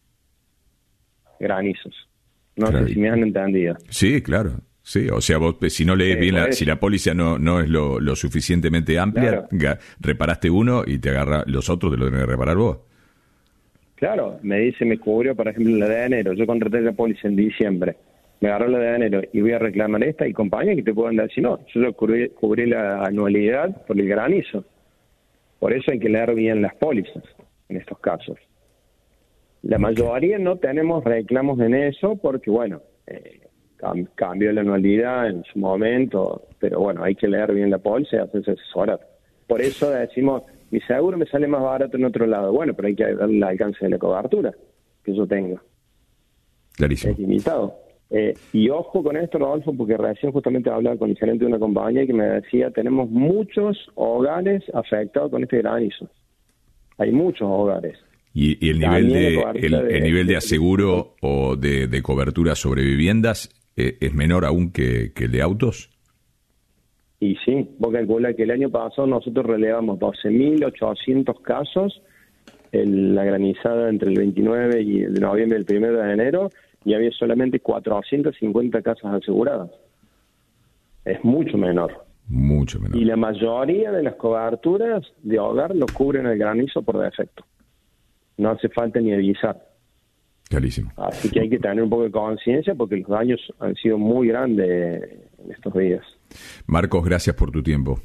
granizos. No claro. sé si me han entendido.
Sí, claro. Sí, o sea, vos si no lees eh, bien, la, si la póliza no no es lo, lo suficientemente amplia, claro. reparaste uno y te agarra los otros, te lo tenés que reparar vos.
Claro, me dice, me cubrió, por ejemplo, la de enero. Yo contraté la póliza en diciembre. Me agarró la de enero y voy a reclamar esta y compañía que te puedan decir, no, yo lo cubrí, cubrí la anualidad por el granizo. Por eso hay que leer bien las pólizas en estos casos. La mayoría no tenemos reclamos en eso porque, bueno, eh, cam- cambió la anualidad en su momento, pero bueno, hay que leer bien la póliza y hacerse asesorar. Por eso decimos, mi seguro me sale más barato en otro lado. Bueno, pero hay que darle el alcance de la cobertura que yo tengo.
Clarísimo.
Es limitado. Eh, y ojo con esto, Rodolfo, porque recién justamente hablaba con el gerente de una compañía que me decía, tenemos muchos hogares afectados con este granizo. Hay muchos hogares.
¿Y, y el nivel de el, el nivel de aseguro o de, de cobertura sobre viviendas eh, es menor aún que, que el de autos?
Y sí, vos calculás que el año pasado nosotros relevamos doce mil ochocientos casos en la granizada entre el veintinueve y de noviembre y el primero de enero, y había solamente cuatrocientas cincuenta casas aseguradas. Es mucho menor.
Mucho menor.
Y la mayoría de las coberturas de hogar lo cubren el granizo por defecto. No hace falta ni avisar.
Clarísimo.
Así que hay que tener un poco de conciencia porque los daños han sido muy grandes en estos días.
Marcos, gracias por tu tiempo.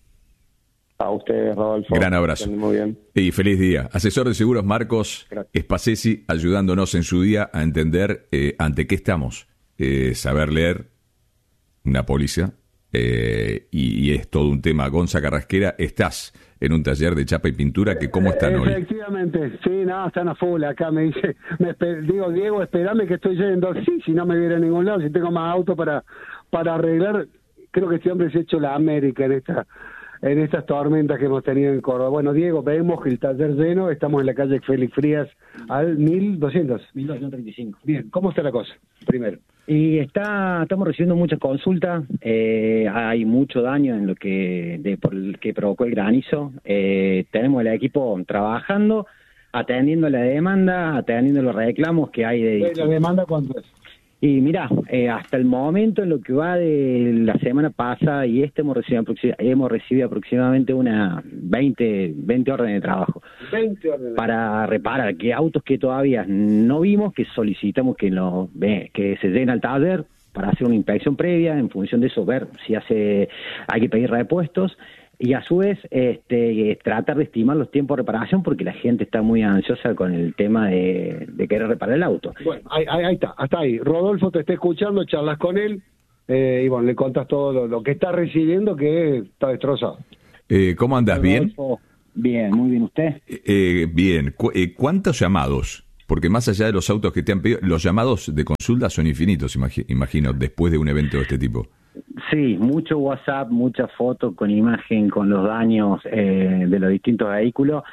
A ustedes, Rodolfo.
Gran abrazo.
Muy bien.
Y feliz día. Asesor de seguros Marcos Espasesi, ayudándonos en su día a entender eh, ante qué estamos. Eh, saber leer una póliza eh, y, y es todo un tema. Gonza Carrasquera, estás en un taller de chapa y pintura, que ¿cómo están hoy?
Efectivamente, sí, no, están a full acá, me dice, me esper- digo, Diego, esperame que estoy yendo, sí, si no me viene a ningún lado, si tengo más auto para, para arreglar, creo que este hombre se ha hecho la América en esta en estas tormentas que hemos tenido en Córdoba. Bueno, Diego, vemos que el taller lleno, estamos en la calle Félix Frías al mil doscientos.
mil doscientos treinta y cinco.
Bien, ¿cómo está la cosa? Primero.
Y está, estamos recibiendo muchas consultas, eh, hay mucho daño en lo que de, por el que provocó el granizo. Eh, tenemos el equipo trabajando, atendiendo la demanda, atendiendo los reclamos que hay de...
¿La demanda cuánto es?
Y mira, eh, hasta el momento, en lo que va de la semana pasada y este, hemos recibido, hemos recibido aproximadamente una veinte, veinte órdenes de trabajo.
veinte órdenes.
Para reparar, que autos que todavía no vimos, que solicitamos que, lo, que se den al taller para hacer una inspección previa, en función de eso ver si hace hay que pedir repuestos. y a su vez este, tratar de estimar los tiempos de reparación porque la gente está muy ansiosa con el tema de, de querer reparar el auto.
Bueno, ahí, ahí, ahí está, hasta ahí. Rodolfo te está escuchando, charlas con él eh, y bueno, le contas todo lo, lo que está recibiendo, que está destrozado.
Eh, ¿Cómo andas? ¿Bien?
Bien, muy bien. ¿Usted?
Eh, bien. Cu- eh, ¿Cuántos llamados? Porque más allá de los autos que te han pedido, los llamados de consulta son infinitos, imagi- imagino, después de un evento de este tipo.
Sí, mucho WhatsApp, mucha foto con imagen, con los daños eh, de los distintos vehículos.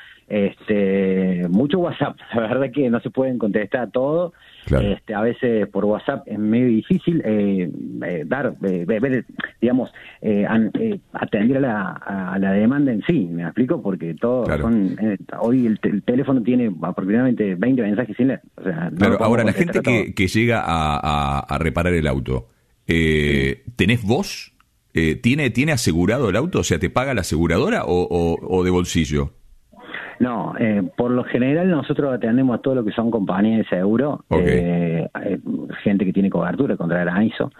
Este, mucho WhatsApp, la verdad que no se pueden contestar todo.
Claro.
Este, a veces por WhatsApp es medio difícil eh, eh, dar, eh, ver, digamos, eh, an, eh, atender a la, a la demanda en sí, ¿me explico? Porque todo
Claro.
son, eh, hoy el, el teléfono tiene aproximadamente veinte mensajes sin leer. O sea, no
Claro,
podemos
ahora la
contestar
gente
todo.
que, que llega a, a- a reparar el auto, eh, ¿tenés vos? Eh, ¿tiene, ¿Tiene asegurado el auto? O sea, ¿te paga la aseguradora o, o, o de bolsillo?
No, eh, por lo general nosotros atendemos a todo lo que son compañías de seguro,
Ok.
eh, eh, gente que tiene cobertura contra granizo.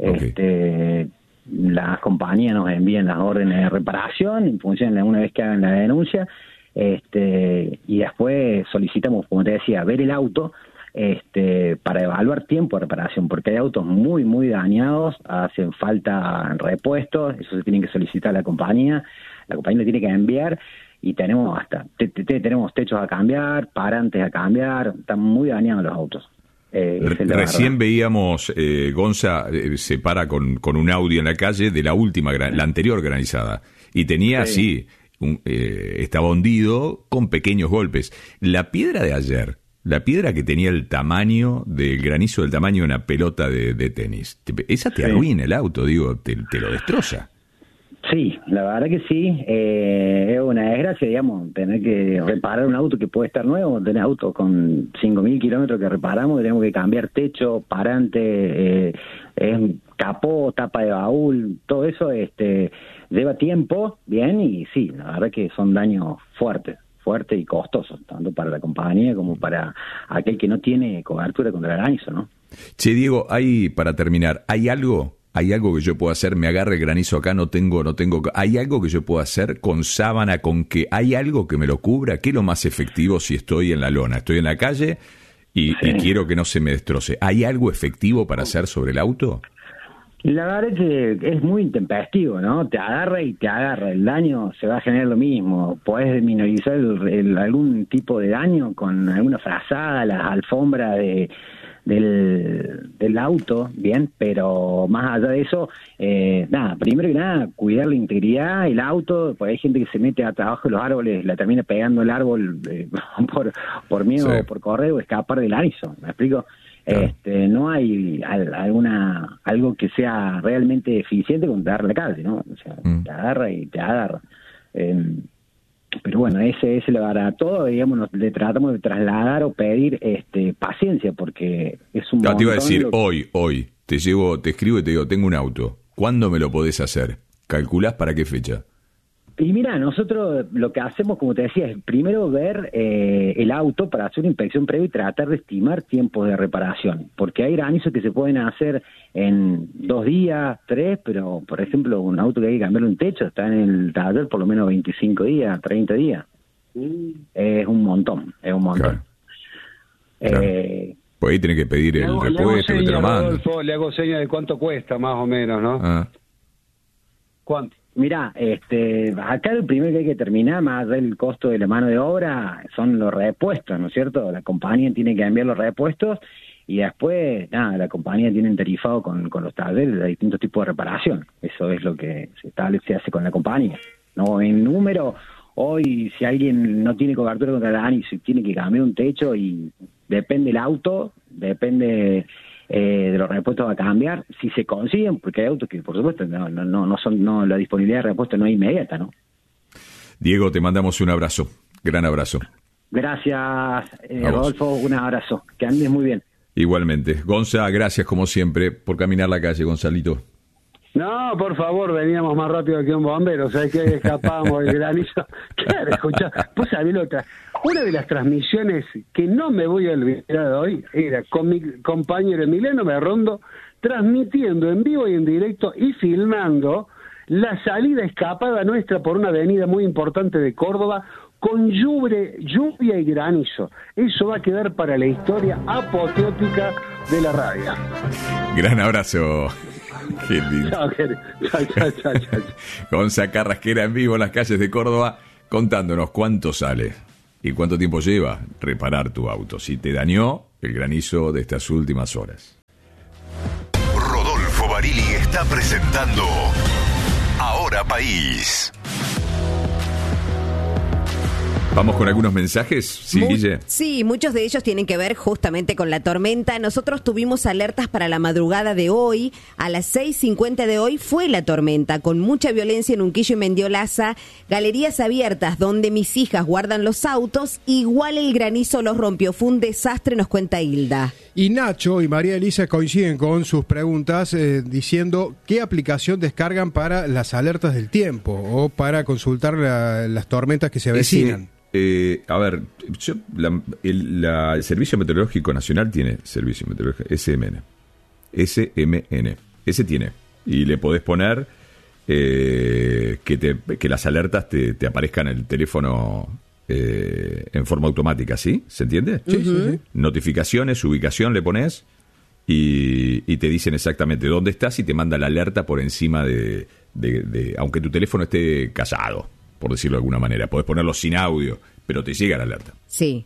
Este, las compañías nos envían las órdenes de reparación en función de una vez que hagan la denuncia, este, y después solicitamos, como te decía, ver el auto este, para evaluar tiempo de reparación, porque hay autos muy, muy dañados, hacen falta repuestos, eso se tiene que solicitar a la compañía, la compañía lo tiene que enviar. Y tenemos hasta te, te, te, tenemos techos a cambiar, parantes a cambiar, están muy dañados los autos. Eh, esa es la
Recién
verdad.
veíamos, eh, Gonza eh, se para con, con un Audi en la calle de la última, gran- la anterior granizada, y tenía
Sí.
así, un, eh, estaba hundido con pequeños golpes. La piedra de ayer, la piedra que tenía el tamaño del granizo, del tamaño de una pelota de, de tenis, te- esa te
Sí.
arruina el auto, digo, te, te lo destroza.
Sí, la verdad que sí, eh, es una desgracia, digamos, tener que reparar un auto que puede estar nuevo, tener autos con cinco mil kilómetros que reparamos, tenemos que cambiar techo, parante, eh, es capó, tapa de baúl, todo eso este lleva tiempo, bien, y sí, la verdad que son daños fuertes, fuertes y costosos, tanto para la compañía como para aquel que no tiene cobertura contra el granizo, ¿no?
Che, Diego, hay, para terminar, ¿hay algo? ¿Hay algo que yo pueda hacer? Me agarre el granizo acá, no tengo, no tengo. ¿Hay algo que yo pueda hacer con sábana, con que hay algo que me lo cubra? ¿Qué es lo más efectivo si estoy en la lona? Estoy en la calle y,
Sí.
y quiero que no se me destroce. ¿Hay algo efectivo para hacer sobre el auto?
La verdad es que es muy intempestivo, ¿no? Te agarra y te agarra. El daño se va a generar lo mismo. Podés minorizar el- el- algún tipo de daño con alguna frazada, las alfombras de, del, del auto, bien, pero más allá de eso, eh, nada, primero que nada, cuidar la integridad del auto, porque hay gente que se mete hasta abajo de los árboles, la termina pegando el árbol eh, por, por miedo,
Sí.
o por correr o escapar del granizo, ¿me explico?
Claro.
Este, no hay al- alguna algo que sea realmente eficiente con dar la calle, ¿no? O sea,
Mm.
te agarra y te agarra. Eh, pero bueno, ese es el barato, digamos, nos- le tratamos de trasladar o pedir este paciencia, porque es un
No, te iba a
montón
decir,
lo que-
hoy, hoy, te llevo, te escribo y te digo, tengo un auto. ¿Cuándo me lo podés hacer? ¿Calculás para qué fecha?
Y mira, nosotros lo que hacemos, como te decía, es primero ver eh, el auto para hacer una inspección previa y tratar de estimar tiempos de reparación, porque hay granizos que se pueden hacer en dos días, tres, pero por ejemplo un auto que hay que cambiarle un techo está en el taller por lo menos veinticinco días, treinta días. Es un montón, es un montón. Eh,
Pues ahí tenés que pedir
Le
el
hago, le hago
repuesto que te
seña,
lo manden.
Rodolfo, le hago seña de cuánto cuesta, más o menos, ¿no?
Ah.
¿Cuánto?
Mira, este, acá el primero que hay que terminar, más allá del costo de la mano de obra, son los repuestos, ¿no es cierto? La compañía tiene que enviar los repuestos y después, nada, la compañía tiene un tarifado con, con los talleres de distintos tipos de reparación. Eso es lo que se establece, se hace con la compañía. No, en número, hoy si alguien no tiene cobertura contra el granizo y tiene que cambiar un techo y depende el auto, depende eh, de los repuestos a cambiar, si se consiguen, porque hay autos que por supuesto no, no, no, no son, no, la disponibilidad de repuestos no es inmediata, ¿no?
Diego, te mandamos un abrazo. Gran abrazo.
Gracias, eh,
A vos.
Rodolfo, un abrazo, que andes muy bien.
Igualmente. Gonza, gracias como siempre por caminar la calle, Gonzalito.
No, por favor, veníamos más rápido que un bombero, ¿sabes qué? Escapamos del granizo. Claro, escuchá, vos sabés la otra. Una de las transmisiones que no me voy a olvidar de hoy era con mi compañero Emiliano Berrondo transmitiendo en vivo y en directo y filmando la salida escapada nuestra por una avenida muy importante de Córdoba con lluvia, lluvia y granizo. Eso va a quedar para la historia apoteótica de la radio.
Gran abrazo. Qué lindo.
Chao, chao, chao, chao, chao.
Gonza Carrasquera en vivo en las calles de Córdoba, contándonos cuánto sale y cuánto tiempo lleva reparar tu auto, si te dañó el granizo de estas últimas horas.
Rodolfo Barili está presentando Ahora País.
Vamos con algunos mensajes, ¿sí,
Mu-
Guille?
Sí, muchos de ellos tienen que ver justamente con la tormenta. Nosotros tuvimos alertas para la madrugada de hoy. A las seis cincuenta de hoy fue la tormenta, con mucha violencia en Unquillo y Mendiolaza. Galerías abiertas donde mis hijas guardan los autos. Igual el granizo los rompió. Fue un desastre, nos cuenta Hilda.
Y Nacho y María Elisa coinciden con sus preguntas eh, diciendo qué aplicación descargan para las alertas del tiempo o para consultar la- las tormentas que se avecinan.
Eh, a ver, yo, la- el, la- el Servicio Meteorológico Nacional tiene Servicio Meteorológico S M N. S M N. Ese tiene. Y le podés poner eh, que, te, que las alertas te, te aparezcan en el teléfono eh, en forma automática, ¿sí? ¿Se entiende?
Sí, sí, sí.
Notificaciones, ubicación le pones y, y te dicen exactamente dónde estás y te manda la alerta por encima de, de, de- aunque tu teléfono esté callado, por decirlo de alguna manera. Podés ponerlo sin audio, pero te llega la alerta.
Sí.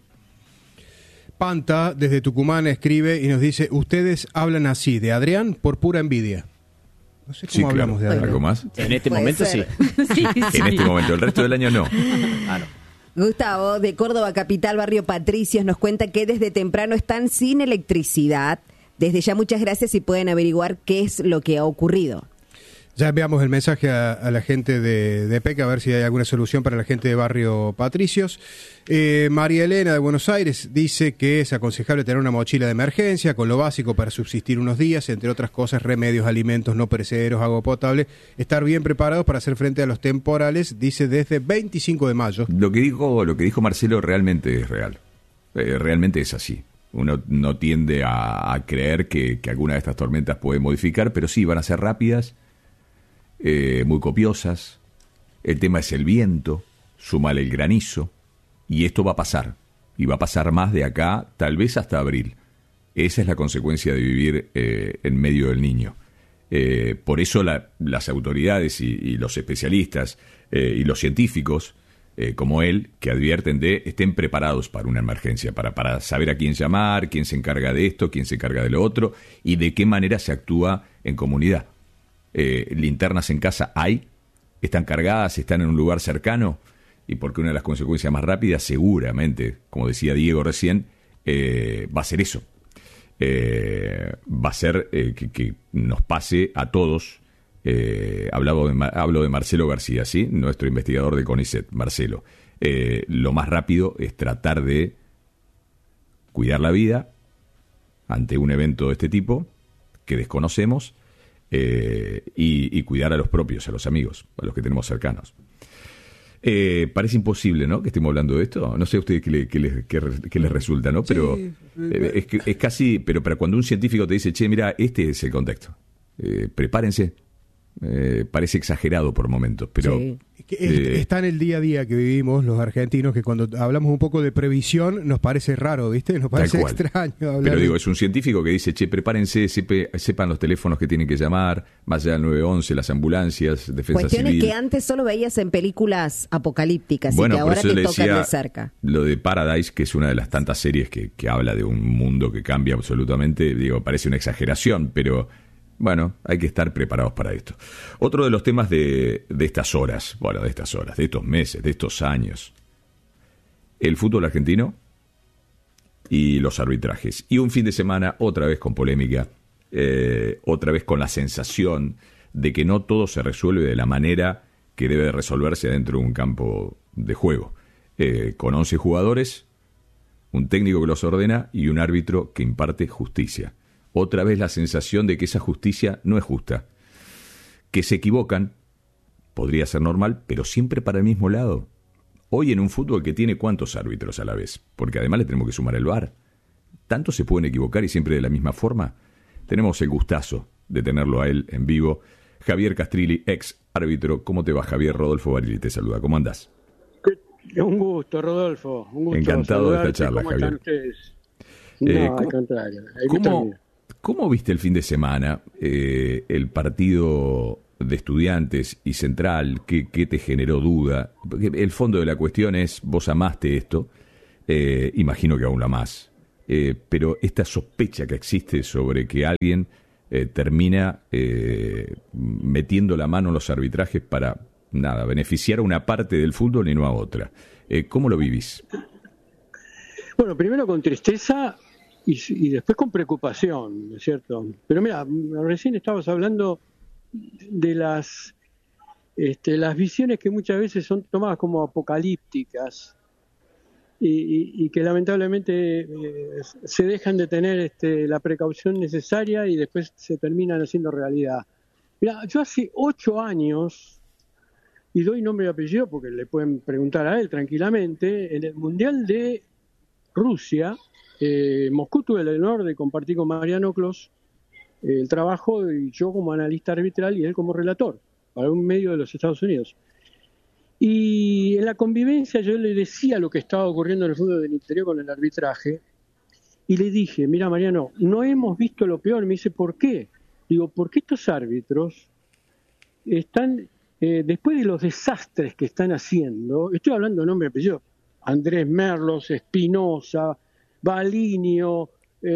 Panta, desde Tucumán, escribe y nos dice, ustedes hablan así de Adrián por pura envidia. No sé cómo
Sí, claro.
hablamos de Adrián.
¿Algo más?
En este
Puede
momento
ser.
sí.
En este momento, el resto del año no.
Ah, no.
Gustavo, de Córdoba Capital, Barrio Patricios, nos cuenta que desde temprano están sin electricidad. Desde ya muchas gracias y pueden averiguar qué es lo que ha ocurrido.
Ya enviamos el mensaje a, a la gente de, de PEC a ver si hay alguna solución para la gente de Barrio Patricios. Eh, María Elena de Buenos Aires dice que es aconsejable tener una mochila de emergencia con lo básico para subsistir unos días, entre otras cosas, remedios, alimentos no perecederos, agua potable, estar bien preparados para hacer frente a los temporales, dice desde veinticinco de mayo.
Lo que dijo, lo que dijo Marcelo realmente es real. Eh, realmente es así. Uno no tiende a, a creer que, que alguna de estas tormentas puede modificar, pero sí, van a ser rápidas, eh, muy copiosas. El tema es el viento, súmale el granizo, y esto va a pasar. Y va a pasar más de acá, tal vez hasta abril. Esa es la consecuencia de vivir eh, en medio del Niño. Eh, por eso la- las autoridades y, y los especialistas eh, y los científicos, eh, como él, que advierten de estén preparados para una emergencia, para, para saber a quién llamar, quién se encarga de esto, quién se encarga de lo otro, y de qué manera se actúa en comunidad. Eh, linternas en casa hay, están cargadas, están en un lugar cercano, y porque una de las consecuencias más rápidas, seguramente, como decía Diego recién, eh, va a ser eso. Eh, va a ser eh, que, que nos pase a todos. Eh, hablaba de, Ma- hablo de Marcelo García, ¿sí? Nuestro investigador de CONICET, Marcelo. Eh, lo más rápido es tratar de cuidar la vida ante un evento de este tipo que desconocemos eh, y, y cuidar a los propios, a los amigos, a los que tenemos cercanos. Eh, parece imposible, ¿no?, que estemos hablando de esto. No sé a ustedes qué, le- qué les, qué re- qué les resulta, ¿no? Pero
Sí,
eh, es, que- es casi, pero para cuando un científico te dice, che, mira, este es el contexto, eh, prepárense. Eh, parece exagerado por momentos, pero
Sí. Que es-
eh,
está en el día a día que vivimos los argentinos, que cuando hablamos un poco de previsión nos parece raro, ¿viste? Nos parece
Tal cual.
extraño hablar.
Pero
de-
digo, es un científico que dice, che, prepárense, sepe- sepan los teléfonos que tienen que llamar, más allá del nueve once, las ambulancias, defensa
Cuestiones
civil.
que antes solo veías en películas apocalípticas
Bueno,
y que
por
ahora
eso
te
le
tocan
decía
de cerca.
lo de Paradise, que es una de las tantas series que, que habla de un mundo que cambia absolutamente. Digo, parece una exageración, pero bueno, hay que estar preparados para esto. Otro de los temas de, de estas horas, bueno, de estas horas, de estos meses, de estos años, el fútbol argentino y los arbitrajes. Y un fin de semana otra vez con polémica, eh, otra vez con la sensación de que no todo se resuelve de la manera que debe de resolverse dentro de un campo de juego. Eh, con once jugadores, un técnico que los ordena y un árbitro que imparte justicia. Otra vez la sensación de que esa justicia no es justa. Que se equivocan, podría ser normal, pero siempre para el mismo lado. Hoy en un fútbol que tiene cuántos árbitros a la vez, porque además le tenemos que sumar el V A R. ¿Tanto se pueden equivocar y siempre de la misma forma? Tenemos el gustazo de tenerlo a él en vivo. Javier Castrilli, ex árbitro. ¿Cómo te va? Javier Rodolfo Barili te saluda. ¿Cómo andás?
Un gusto, Rodolfo. Un gusto
Encantado de esta charla,
¿Cómo
Javier.
están ustedes?
Eh,
No,
¿cómo-
al contrario. Ahí
¿Cómo,
termino.
cómo viste el fin de semana eh, el partido de Estudiantes y Central? ¿Qué, qué te generó duda? Porque el fondo de la cuestión es, vos amaste esto, eh, imagino que aún la más, eh, pero esta sospecha que existe sobre que alguien eh, termina eh, metiendo la mano en los arbitrajes para, nada, beneficiar a una parte del fútbol y no a otra. Eh, ¿Cómo lo vivís?
Bueno, primero con tristeza y, y después con preocupación, ¿no es cierto? Pero mira, recién estabas hablando de las este, las visiones que muchas veces son tomadas como apocalípticas y, y- y que lamentablemente eh, se dejan de tener este, la precaución necesaria y después se terminan haciendo realidad. Mira, yo hace ocho años, y doy nombre y apellido porque le pueden preguntar a él tranquilamente, en el Mundial de Rusia, eh, Moscú tuve el honor de compartir con Mariano Clos eh, el trabajo, y yo como analista arbitral y él como relator para un medio de los Estados Unidos. Y en la convivencia yo le decía lo que estaba ocurriendo en el fútbol del interior con el arbitraje, y le dije, mira Mariano, no hemos visto lo peor. Me dice, ¿por qué? Digo, porque estos árbitros están, eh, después de los desastres que están haciendo, estoy hablando de nombre y apellido, Andrés Merlos, Espinosa, Balinio,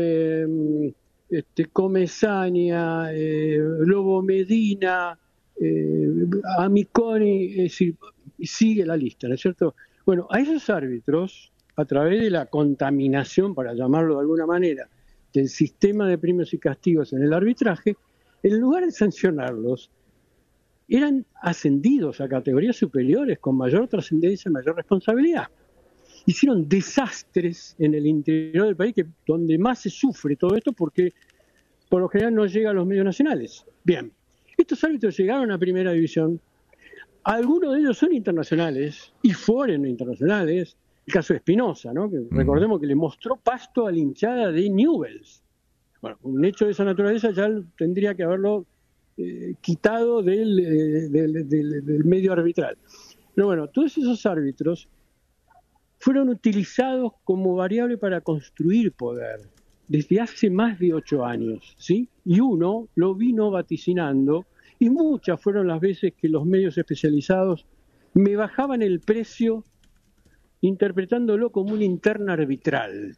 eh, este, Comesaña, eh, Lobo Medina, eh, Amiconi, es decir, sigue la lista, ¿no es cierto? Bueno, a esos árbitros, a través de la contaminación, para llamarlo de alguna manera, del sistema de premios y castigos en el arbitraje, en lugar de sancionarlos, eran ascendidos a categorías superiores con mayor trascendencia y mayor responsabilidad. Hicieron desastres en el interior del país, que donde más se sufre todo esto, porque por lo general no llega a los medios nacionales. Bien, estos árbitros llegaron a Primera División, algunos de ellos son internacionales y fueron internacionales. El caso de Espinosa, ¿no? Que recordemos que le mostró pasto a la hinchada de Newell's. Bueno, un hecho de esa naturaleza ya tendría que haberlo eh, quitado del, eh, del, del- del medio arbitral. Pero bueno, todos esos árbitros fueron utilizados como variable para construir poder desde hace más de ocho años, ¿sí? Y uno lo vino vaticinando, y muchas fueron las veces que los medios especializados me bajaban el precio interpretándolo como una interna arbitral,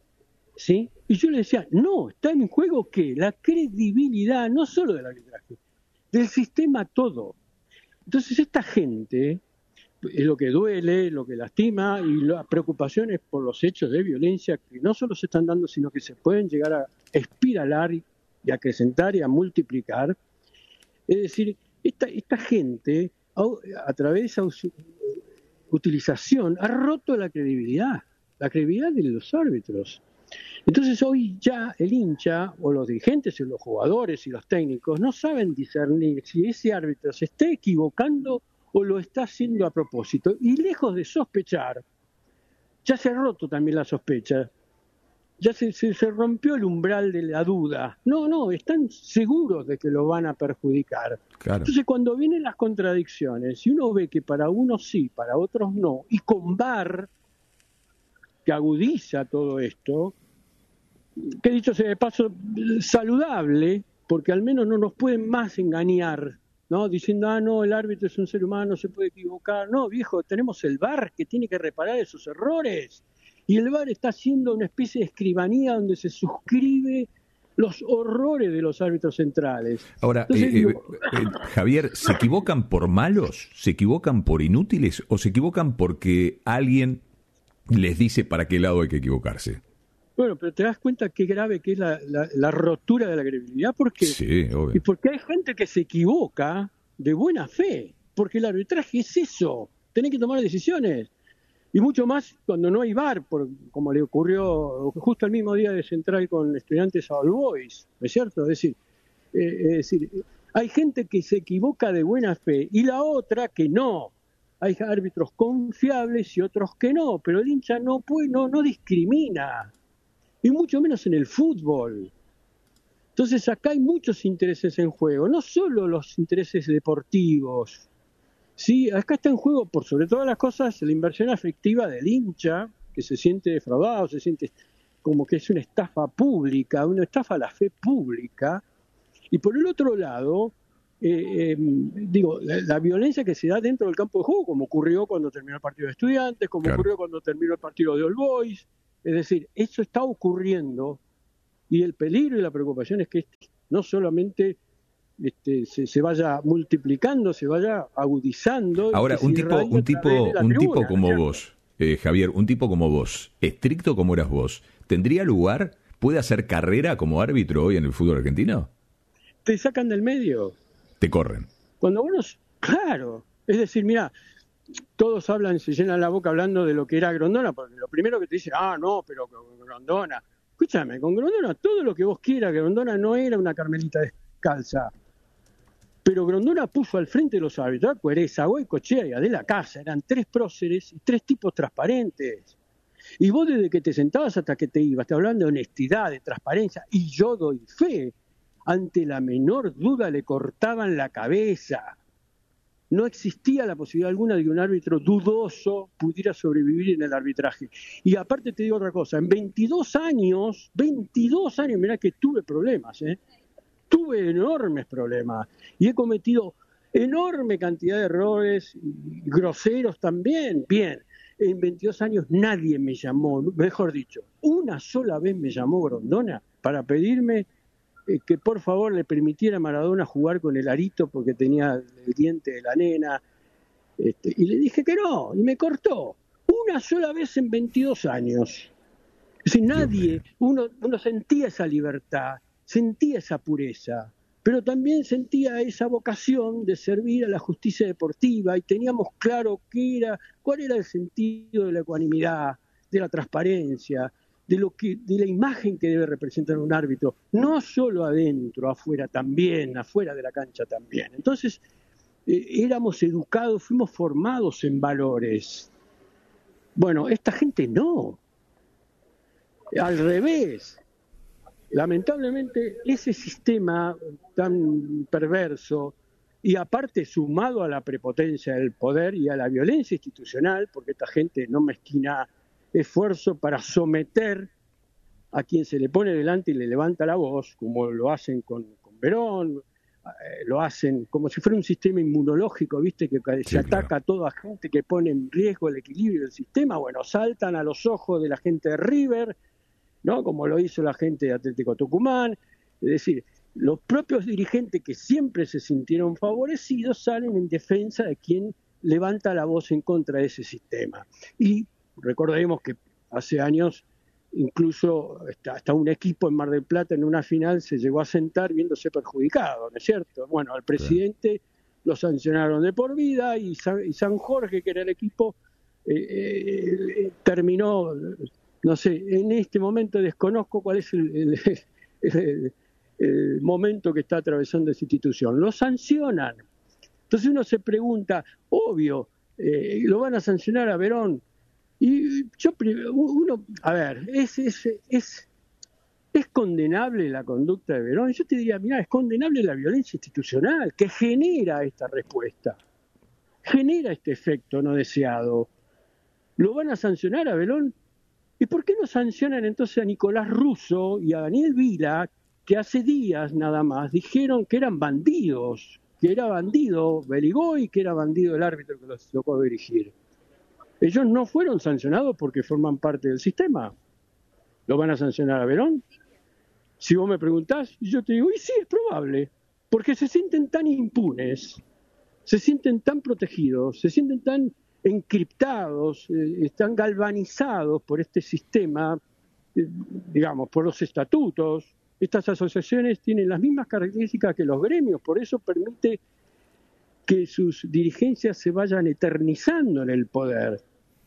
¿sí? Y yo le decía, no, está en juego ¿qué? La credibilidad, no solo del arbitraje, del sistema todo. Entonces esta gente, es lo que duele, lo que lastima, y las preocupaciones por los hechos de violencia que no solo se están dando, sino que se pueden llegar a espiralar y a acrecentar y a multiplicar. Es decir, esta, esta gente, a, a través de esa us- utilización, ha roto la credibilidad, la credibilidad de los árbitros. Entonces hoy ya el hincha, o los dirigentes, o los jugadores y los técnicos, no saben discernir si ese árbitro se está equivocando o lo está haciendo a propósito. Y lejos de sospechar, ya se ha roto también la sospecha, ya se, se, se rompió el umbral de la duda. No, no, están seguros de que lo van a perjudicar.
Claro.
Entonces cuando vienen las contradicciones, y uno ve que para unos sí, para otros no, y con V A R, que agudiza todo esto, que dicho sea de paso, saludable, porque al menos no nos pueden más engañar, ¿no? Diciendo, ah, no, el árbitro es un ser humano, se puede equivocar. No, viejo, tenemos el V A R que tiene que reparar esos errores. Y el V A R está haciendo una especie de escribanía donde se suscribe los horrores de los árbitros centrales.
Ahora,
Entonces,
eh,
digo,
eh, eh, Javier, ¿se equivocan por malos? ¿Se equivocan por inútiles? ¿O se equivocan porque alguien les dice para qué lado hay que equivocarse?
bueno, pero te das cuenta qué grave que es la, la, la rotura de la credibilidad, porque
Sí, obvio.
y porque hay gente que se equivoca de buena fe, porque el arbitraje es eso, tenés que tomar decisiones, y mucho más cuando no hay V A R, por, como le ocurrió justo el mismo día de Central con Estudiantes a All Boys, ¿no es cierto? Es decir, eh, es decir, hay gente que se equivoca de buena fe, y la otra que no. Hay árbitros confiables y otros que no, pero el hincha no puede, no, no discrimina, y mucho menos en el fútbol. Entonces acá hay muchos intereses en juego, no solo los intereses deportivos. Sí, acá está en juego, por sobre todas las cosas, la inversión afectiva del hincha, que se siente defraudado, se siente como que es una estafa pública, una estafa a la fe pública. Y por el otro lado, eh, eh, digo, la, la violencia que se da dentro del campo de juego, como ocurrió cuando terminó el partido de Estudiantes, como
Claro.
ocurrió cuando terminó el partido de All Boys. Es decir, eso está ocurriendo y el peligro y la preocupación es que no solamente este, se, se vaya multiplicando, se vaya agudizando.
Ahora,
y que
un
se
tipo,
irradie
un
a
tipo,
través de la
un
tribuna,
tipo como
¿cierto?
vos, eh, Javier, un tipo como vos, estricto como eras vos, ¿tendría lugar, puede hacer carrera como árbitro hoy en el fútbol argentino?
Te sacan del medio.
Te corren.
Cuando uno, claro, es decir, mira, todos hablan, se llenan la boca hablando de lo que era Grondona, porque lo primero que te dicen, ah, no, pero Grondona. Escúchame, con Grondona todo lo que vos quieras, Grondona no era una Carmelita descalza. Pero Grondona puso al frente de los árbitros, a Cuereza, a Goicoechea y a De la Casa, eran tres próceres y tres tipos transparentes. Y vos desde que te sentabas hasta que te ibas, te hablan de honestidad, de transparencia, y yo doy fe. Ante la menor duda le cortaban la cabeza. No existía la posibilidad alguna de que un árbitro dudoso pudiera sobrevivir en el arbitraje. Y aparte te digo otra cosa, en veintidós años, veintidós años, mirá que tuve problemas, ¿eh? Tuve enormes problemas y he cometido enorme cantidad de errores, y groseros también. Bien, en veintidós años nadie me llamó, mejor dicho, una sola vez me llamó Grondona para pedirme eh, que por favor le permitiera a Maradona jugar con el arito porque tenía el diente de la nena. Este, y le dije que no, y me cortó. Una sola vez en veintidós años. Es decir, nadie, uno, uno sentía esa libertad, sentía esa pureza, pero también sentía esa vocación de servir a la justicia deportiva y teníamos claro qué era, cuál era el sentido de la ecuanimidad, de la transparencia, de lo que, de la imagen que debe representar un árbitro, no solo adentro, afuera también, afuera de la cancha también. Entonces, eh, éramos educados, fuimos formados en valores. Bueno, esta gente no. Al revés. Lamentablemente, ese sistema tan perverso y aparte sumado a la prepotencia del poder y a la violencia institucional, porque esta gente no mezquina esfuerzo para someter a quien se le pone delante y le levanta la voz, como lo hacen con, con Verón, eh, lo hacen como si fuera un sistema inmunológico, viste, que se
Sí,
ataca
claro.
a toda gente que pone en riesgo el equilibrio del sistema. Bueno, saltan a los ojos de la gente de River, ¿no? Como lo hizo la gente de Atlético Tucumán. Es decir, los propios dirigentes que siempre se sintieron favorecidos salen en defensa de quien levanta la voz en contra de ese sistema. Y recordemos que hace años incluso hasta un equipo en Mar del Plata en una final se llegó a sentar viéndose perjudicado, ¿no es cierto? Bueno, al presidente lo sancionaron de por vida y San, y San Jorge, que era el equipo, eh, eh, terminó, no sé, en este momento desconozco cuál es el, el, el, el momento que está atravesando esa institución. Lo sancionan. Entonces uno se pregunta, obvio, eh, lo van a sancionar a Verón. Y yo, uno, a ver, es, es, es, es condenable la conducta de Verón. Yo te diría, mira, es condenable la violencia institucional que genera esta respuesta, genera este efecto no deseado. ¿Lo van a sancionar a Verón? ¿Y por qué no sancionan entonces a Nicolás Russo y a Daniel Vila, que hace días nada más dijeron que eran bandidos, que era bandido Beligoy, que era bandido el árbitro que los tocó dirigir? Ellos no fueron sancionados porque forman parte del sistema. ¿Lo van a sancionar a Verón? Si vos me preguntás, yo te digo, y sí, es probable, porque se sienten tan impunes, se sienten tan protegidos, se sienten tan encriptados, eh, están galvanizados por este sistema, eh, digamos, por los estatutos. Estas asociaciones tienen las mismas características que los gremios, por eso permite que sus dirigencias se vayan eternizando en el poder.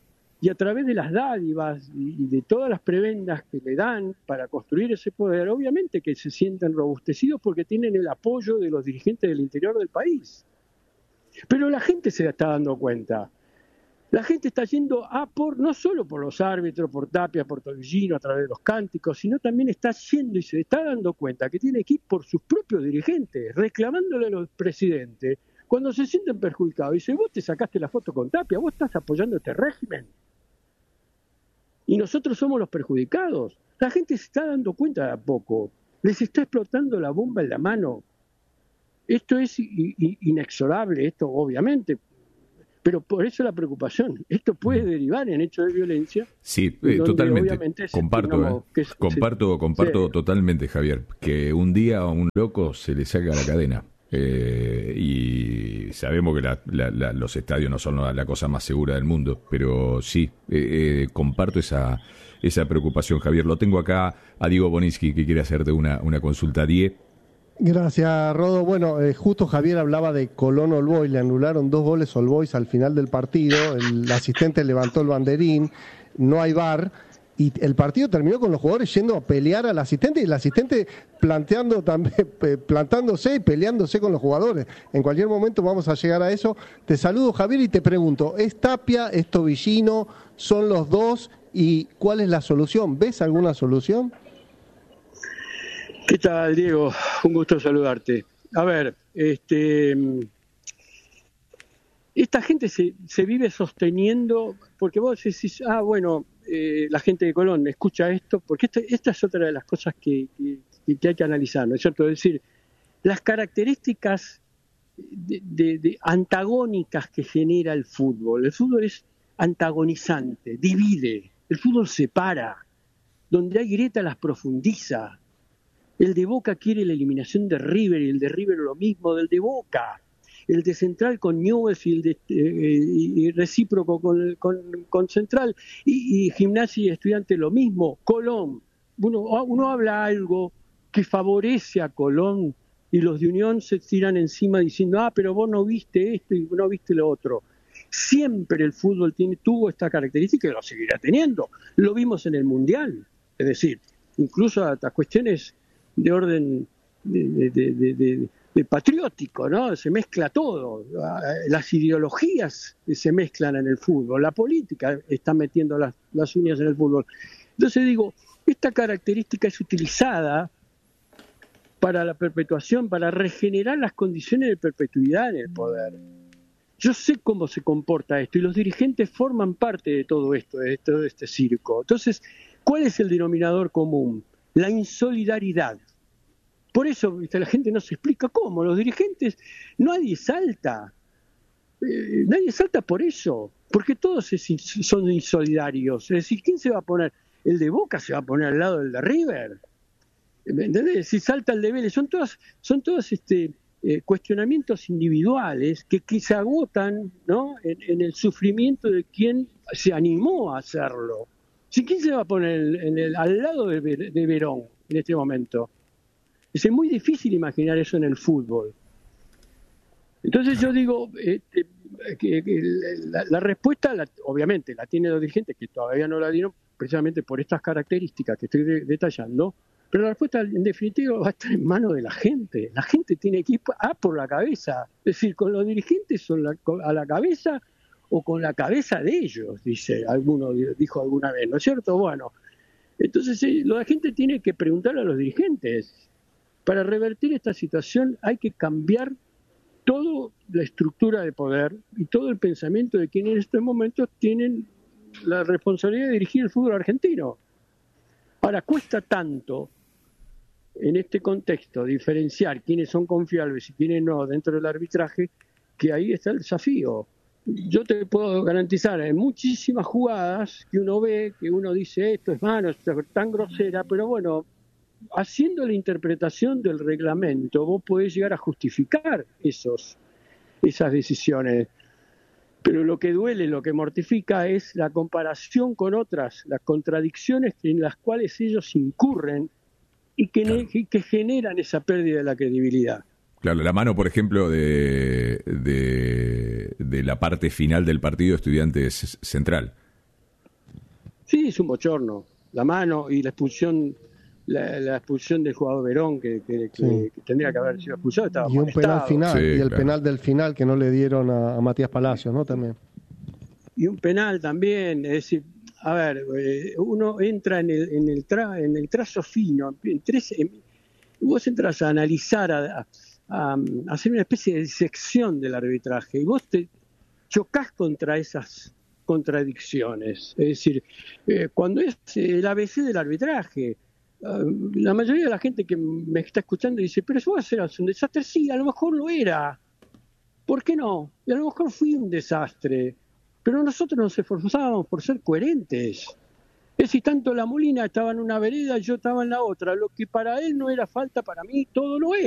Y a través de las dádivas y de todas las prebendas que le dan para construir ese poder, obviamente que se sienten robustecidos porque tienen el apoyo de los dirigentes del interior del país. Pero la gente se está dando cuenta. La gente está yendo a por, no solo por los árbitros, por Tapia, por Tolvillino, a través de los cánticos, sino también está yendo y se está dando cuenta que tiene que ir por sus propios dirigentes, reclamándole a los presidentes, cuando se sienten perjudicados. Dice, vos te sacaste la foto con Tapia, vos estás apoyando este régimen. Y nosotros somos los perjudicados. La gente se está dando cuenta de a poco. Les está explotando la bomba en la mano. Esto es inexorable, esto obviamente. Pero por eso la preocupación. Esto puede derivar en hechos de violencia.
Sí, eh, totalmente. Comparto, eh.
que,
comparto,
sí,
comparto
sí.
totalmente, Javier. Que un día a un loco se le saca la cadena. Eh, y sabemos que la, la, la, los estadios no son la, la cosa más segura del mundo, pero sí, eh, eh, comparto esa esa preocupación, Javier. Lo tengo acá a Diego Boninsky, que quiere hacerte una, una consulta. Die.
Gracias, Rodo. Bueno, eh, justo Javier hablaba de Colón All Boys, le anularon dos goles All Boys al final del partido, el asistente levantó el banderín, no hay V A R, y el partido terminó con los jugadores yendo a pelear al asistente y el asistente planteando también, plantándose y peleándose con los jugadores. En cualquier momento vamos a llegar a eso. Te saludo, Javier, y te pregunto, ¿es Tapia, es Tobillino, son los dos? ¿Y cuál es la solución? ¿Ves alguna solución?
¿Qué tal, Diego? Un gusto saludarte. A ver, este, esta gente se, se vive sosteniendo, porque vos decís, ah, bueno, eh, la gente de Colón escucha esto, porque esta, esta es otra de las cosas que, que, que hay que analizar, ¿no es cierto? Es decir, las características de, de, de antagónicas que genera el fútbol. El fútbol es antagonizante, divide, el fútbol separa, donde hay grieta las profundiza. El de Boca quiere la eliminación de River y el de River lo mismo del de Boca. El de Central con Newell's y el de eh, y recíproco con, con, con Central. Y, y Gimnasia y Estudiantes lo mismo. Colón. Uno, uno habla algo que favorece a Colón y los de Unión se tiran encima diciendo, ah, pero vos no viste esto y no viste lo otro. Siempre el fútbol tiene, tuvo esta característica y lo seguirá teniendo. Lo vimos en el Mundial. Es decir, incluso hasta cuestiones de orden de, de, de, de, de patriótico, ¿no? Se mezcla todo. Las ideologías se mezclan en el fútbol, la política está metiendo las, las uñas en el fútbol. Entonces digo, esta característica es utilizada para la perpetuación, para regenerar las condiciones de perpetuidad en el poder. Yo sé cómo se comporta esto y los dirigentes forman parte de todo esto, de todo este circo. Entonces, ¿cuál es el denominador común? La insolidaridad. Por eso, ¿viste? La gente no se explica cómo. Los dirigentes, nadie salta. Eh, nadie salta por eso. Porque todos es, son insolidarios. Es decir, ¿quién se va a poner? El de Boca se va a poner al lado del de River. ¿Me entendés? Si salta el de Vélez. Son todos, son todos este, eh, cuestionamientos individuales que, que se agotan, ¿no? en, en el sufrimiento de quien se animó a hacerlo. ¿Sí? ¿Quién se va a poner en el, al lado de, de Verón en este momento? Es muy difícil imaginar eso en el fútbol. Entonces yo digo, eh, eh, que, que la, la respuesta, la, obviamente, la tienen los dirigentes, que todavía no la dieron precisamente por estas características que estoy de, detallando, pero la respuesta en definitiva va a estar en manos de la gente. La gente tiene que ir a por la cabeza. Es decir, con los dirigentes son la, a la cabeza o con la cabeza de ellos, dice alguno, dijo alguna vez, ¿no es cierto? Bueno, entonces eh, la gente tiene que preguntarle a los dirigentes. Para revertir esta situación hay que cambiar toda la estructura de poder y todo el pensamiento de quienes en estos momentos tienen la responsabilidad de dirigir el fútbol argentino. Ahora, cuesta tanto en este contexto diferenciar quiénes son confiables y quiénes no dentro del arbitraje, que ahí está el desafío. Yo te puedo garantizar, en muchísimas jugadas que uno ve, que uno dice esto es mano, esto es tan grosera, pero bueno, haciendo la interpretación del reglamento, vos podés llegar a justificar esos, esas decisiones. Pero lo que duele, lo que mortifica es la comparación con otras, las contradicciones en las cuales ellos incurren y que, claro. ne- que generan esa pérdida de la credibilidad.
Claro, la mano, por ejemplo, de, de, de la parte final del partido Estudiantes Central.
Sí, es un bochorno. La mano y la expulsión... La, la expulsión del jugador Verón que, que, que, sí. que tendría que haber sido expulsado, estaba
y un
molestado.
penal final,
sí,
y el
claro.
penal del final que no le dieron a, a Matías Palacios, ¿no? También.
y un penal también. Es decir, a ver, eh, uno entra en el, en el, tra, en el trazo fino, en tres, en, vos entras a analizar, a, a, a hacer una especie de disección del arbitraje, y vos te chocás contra esas contradicciones. Es decir, eh, cuando es el A B C del arbitraje, uh, la mayoría de la gente que me está escuchando dice, pero eso va a ser un desastre. Sí, a lo mejor lo era. ¿Por qué no? Y a lo mejor fui un desastre. Pero nosotros nos esforzábamos por ser coherentes. Es decir, tanto la Molina estaba en una vereda y yo estaba en la otra. Lo que para él no era falta, para mí todo lo era.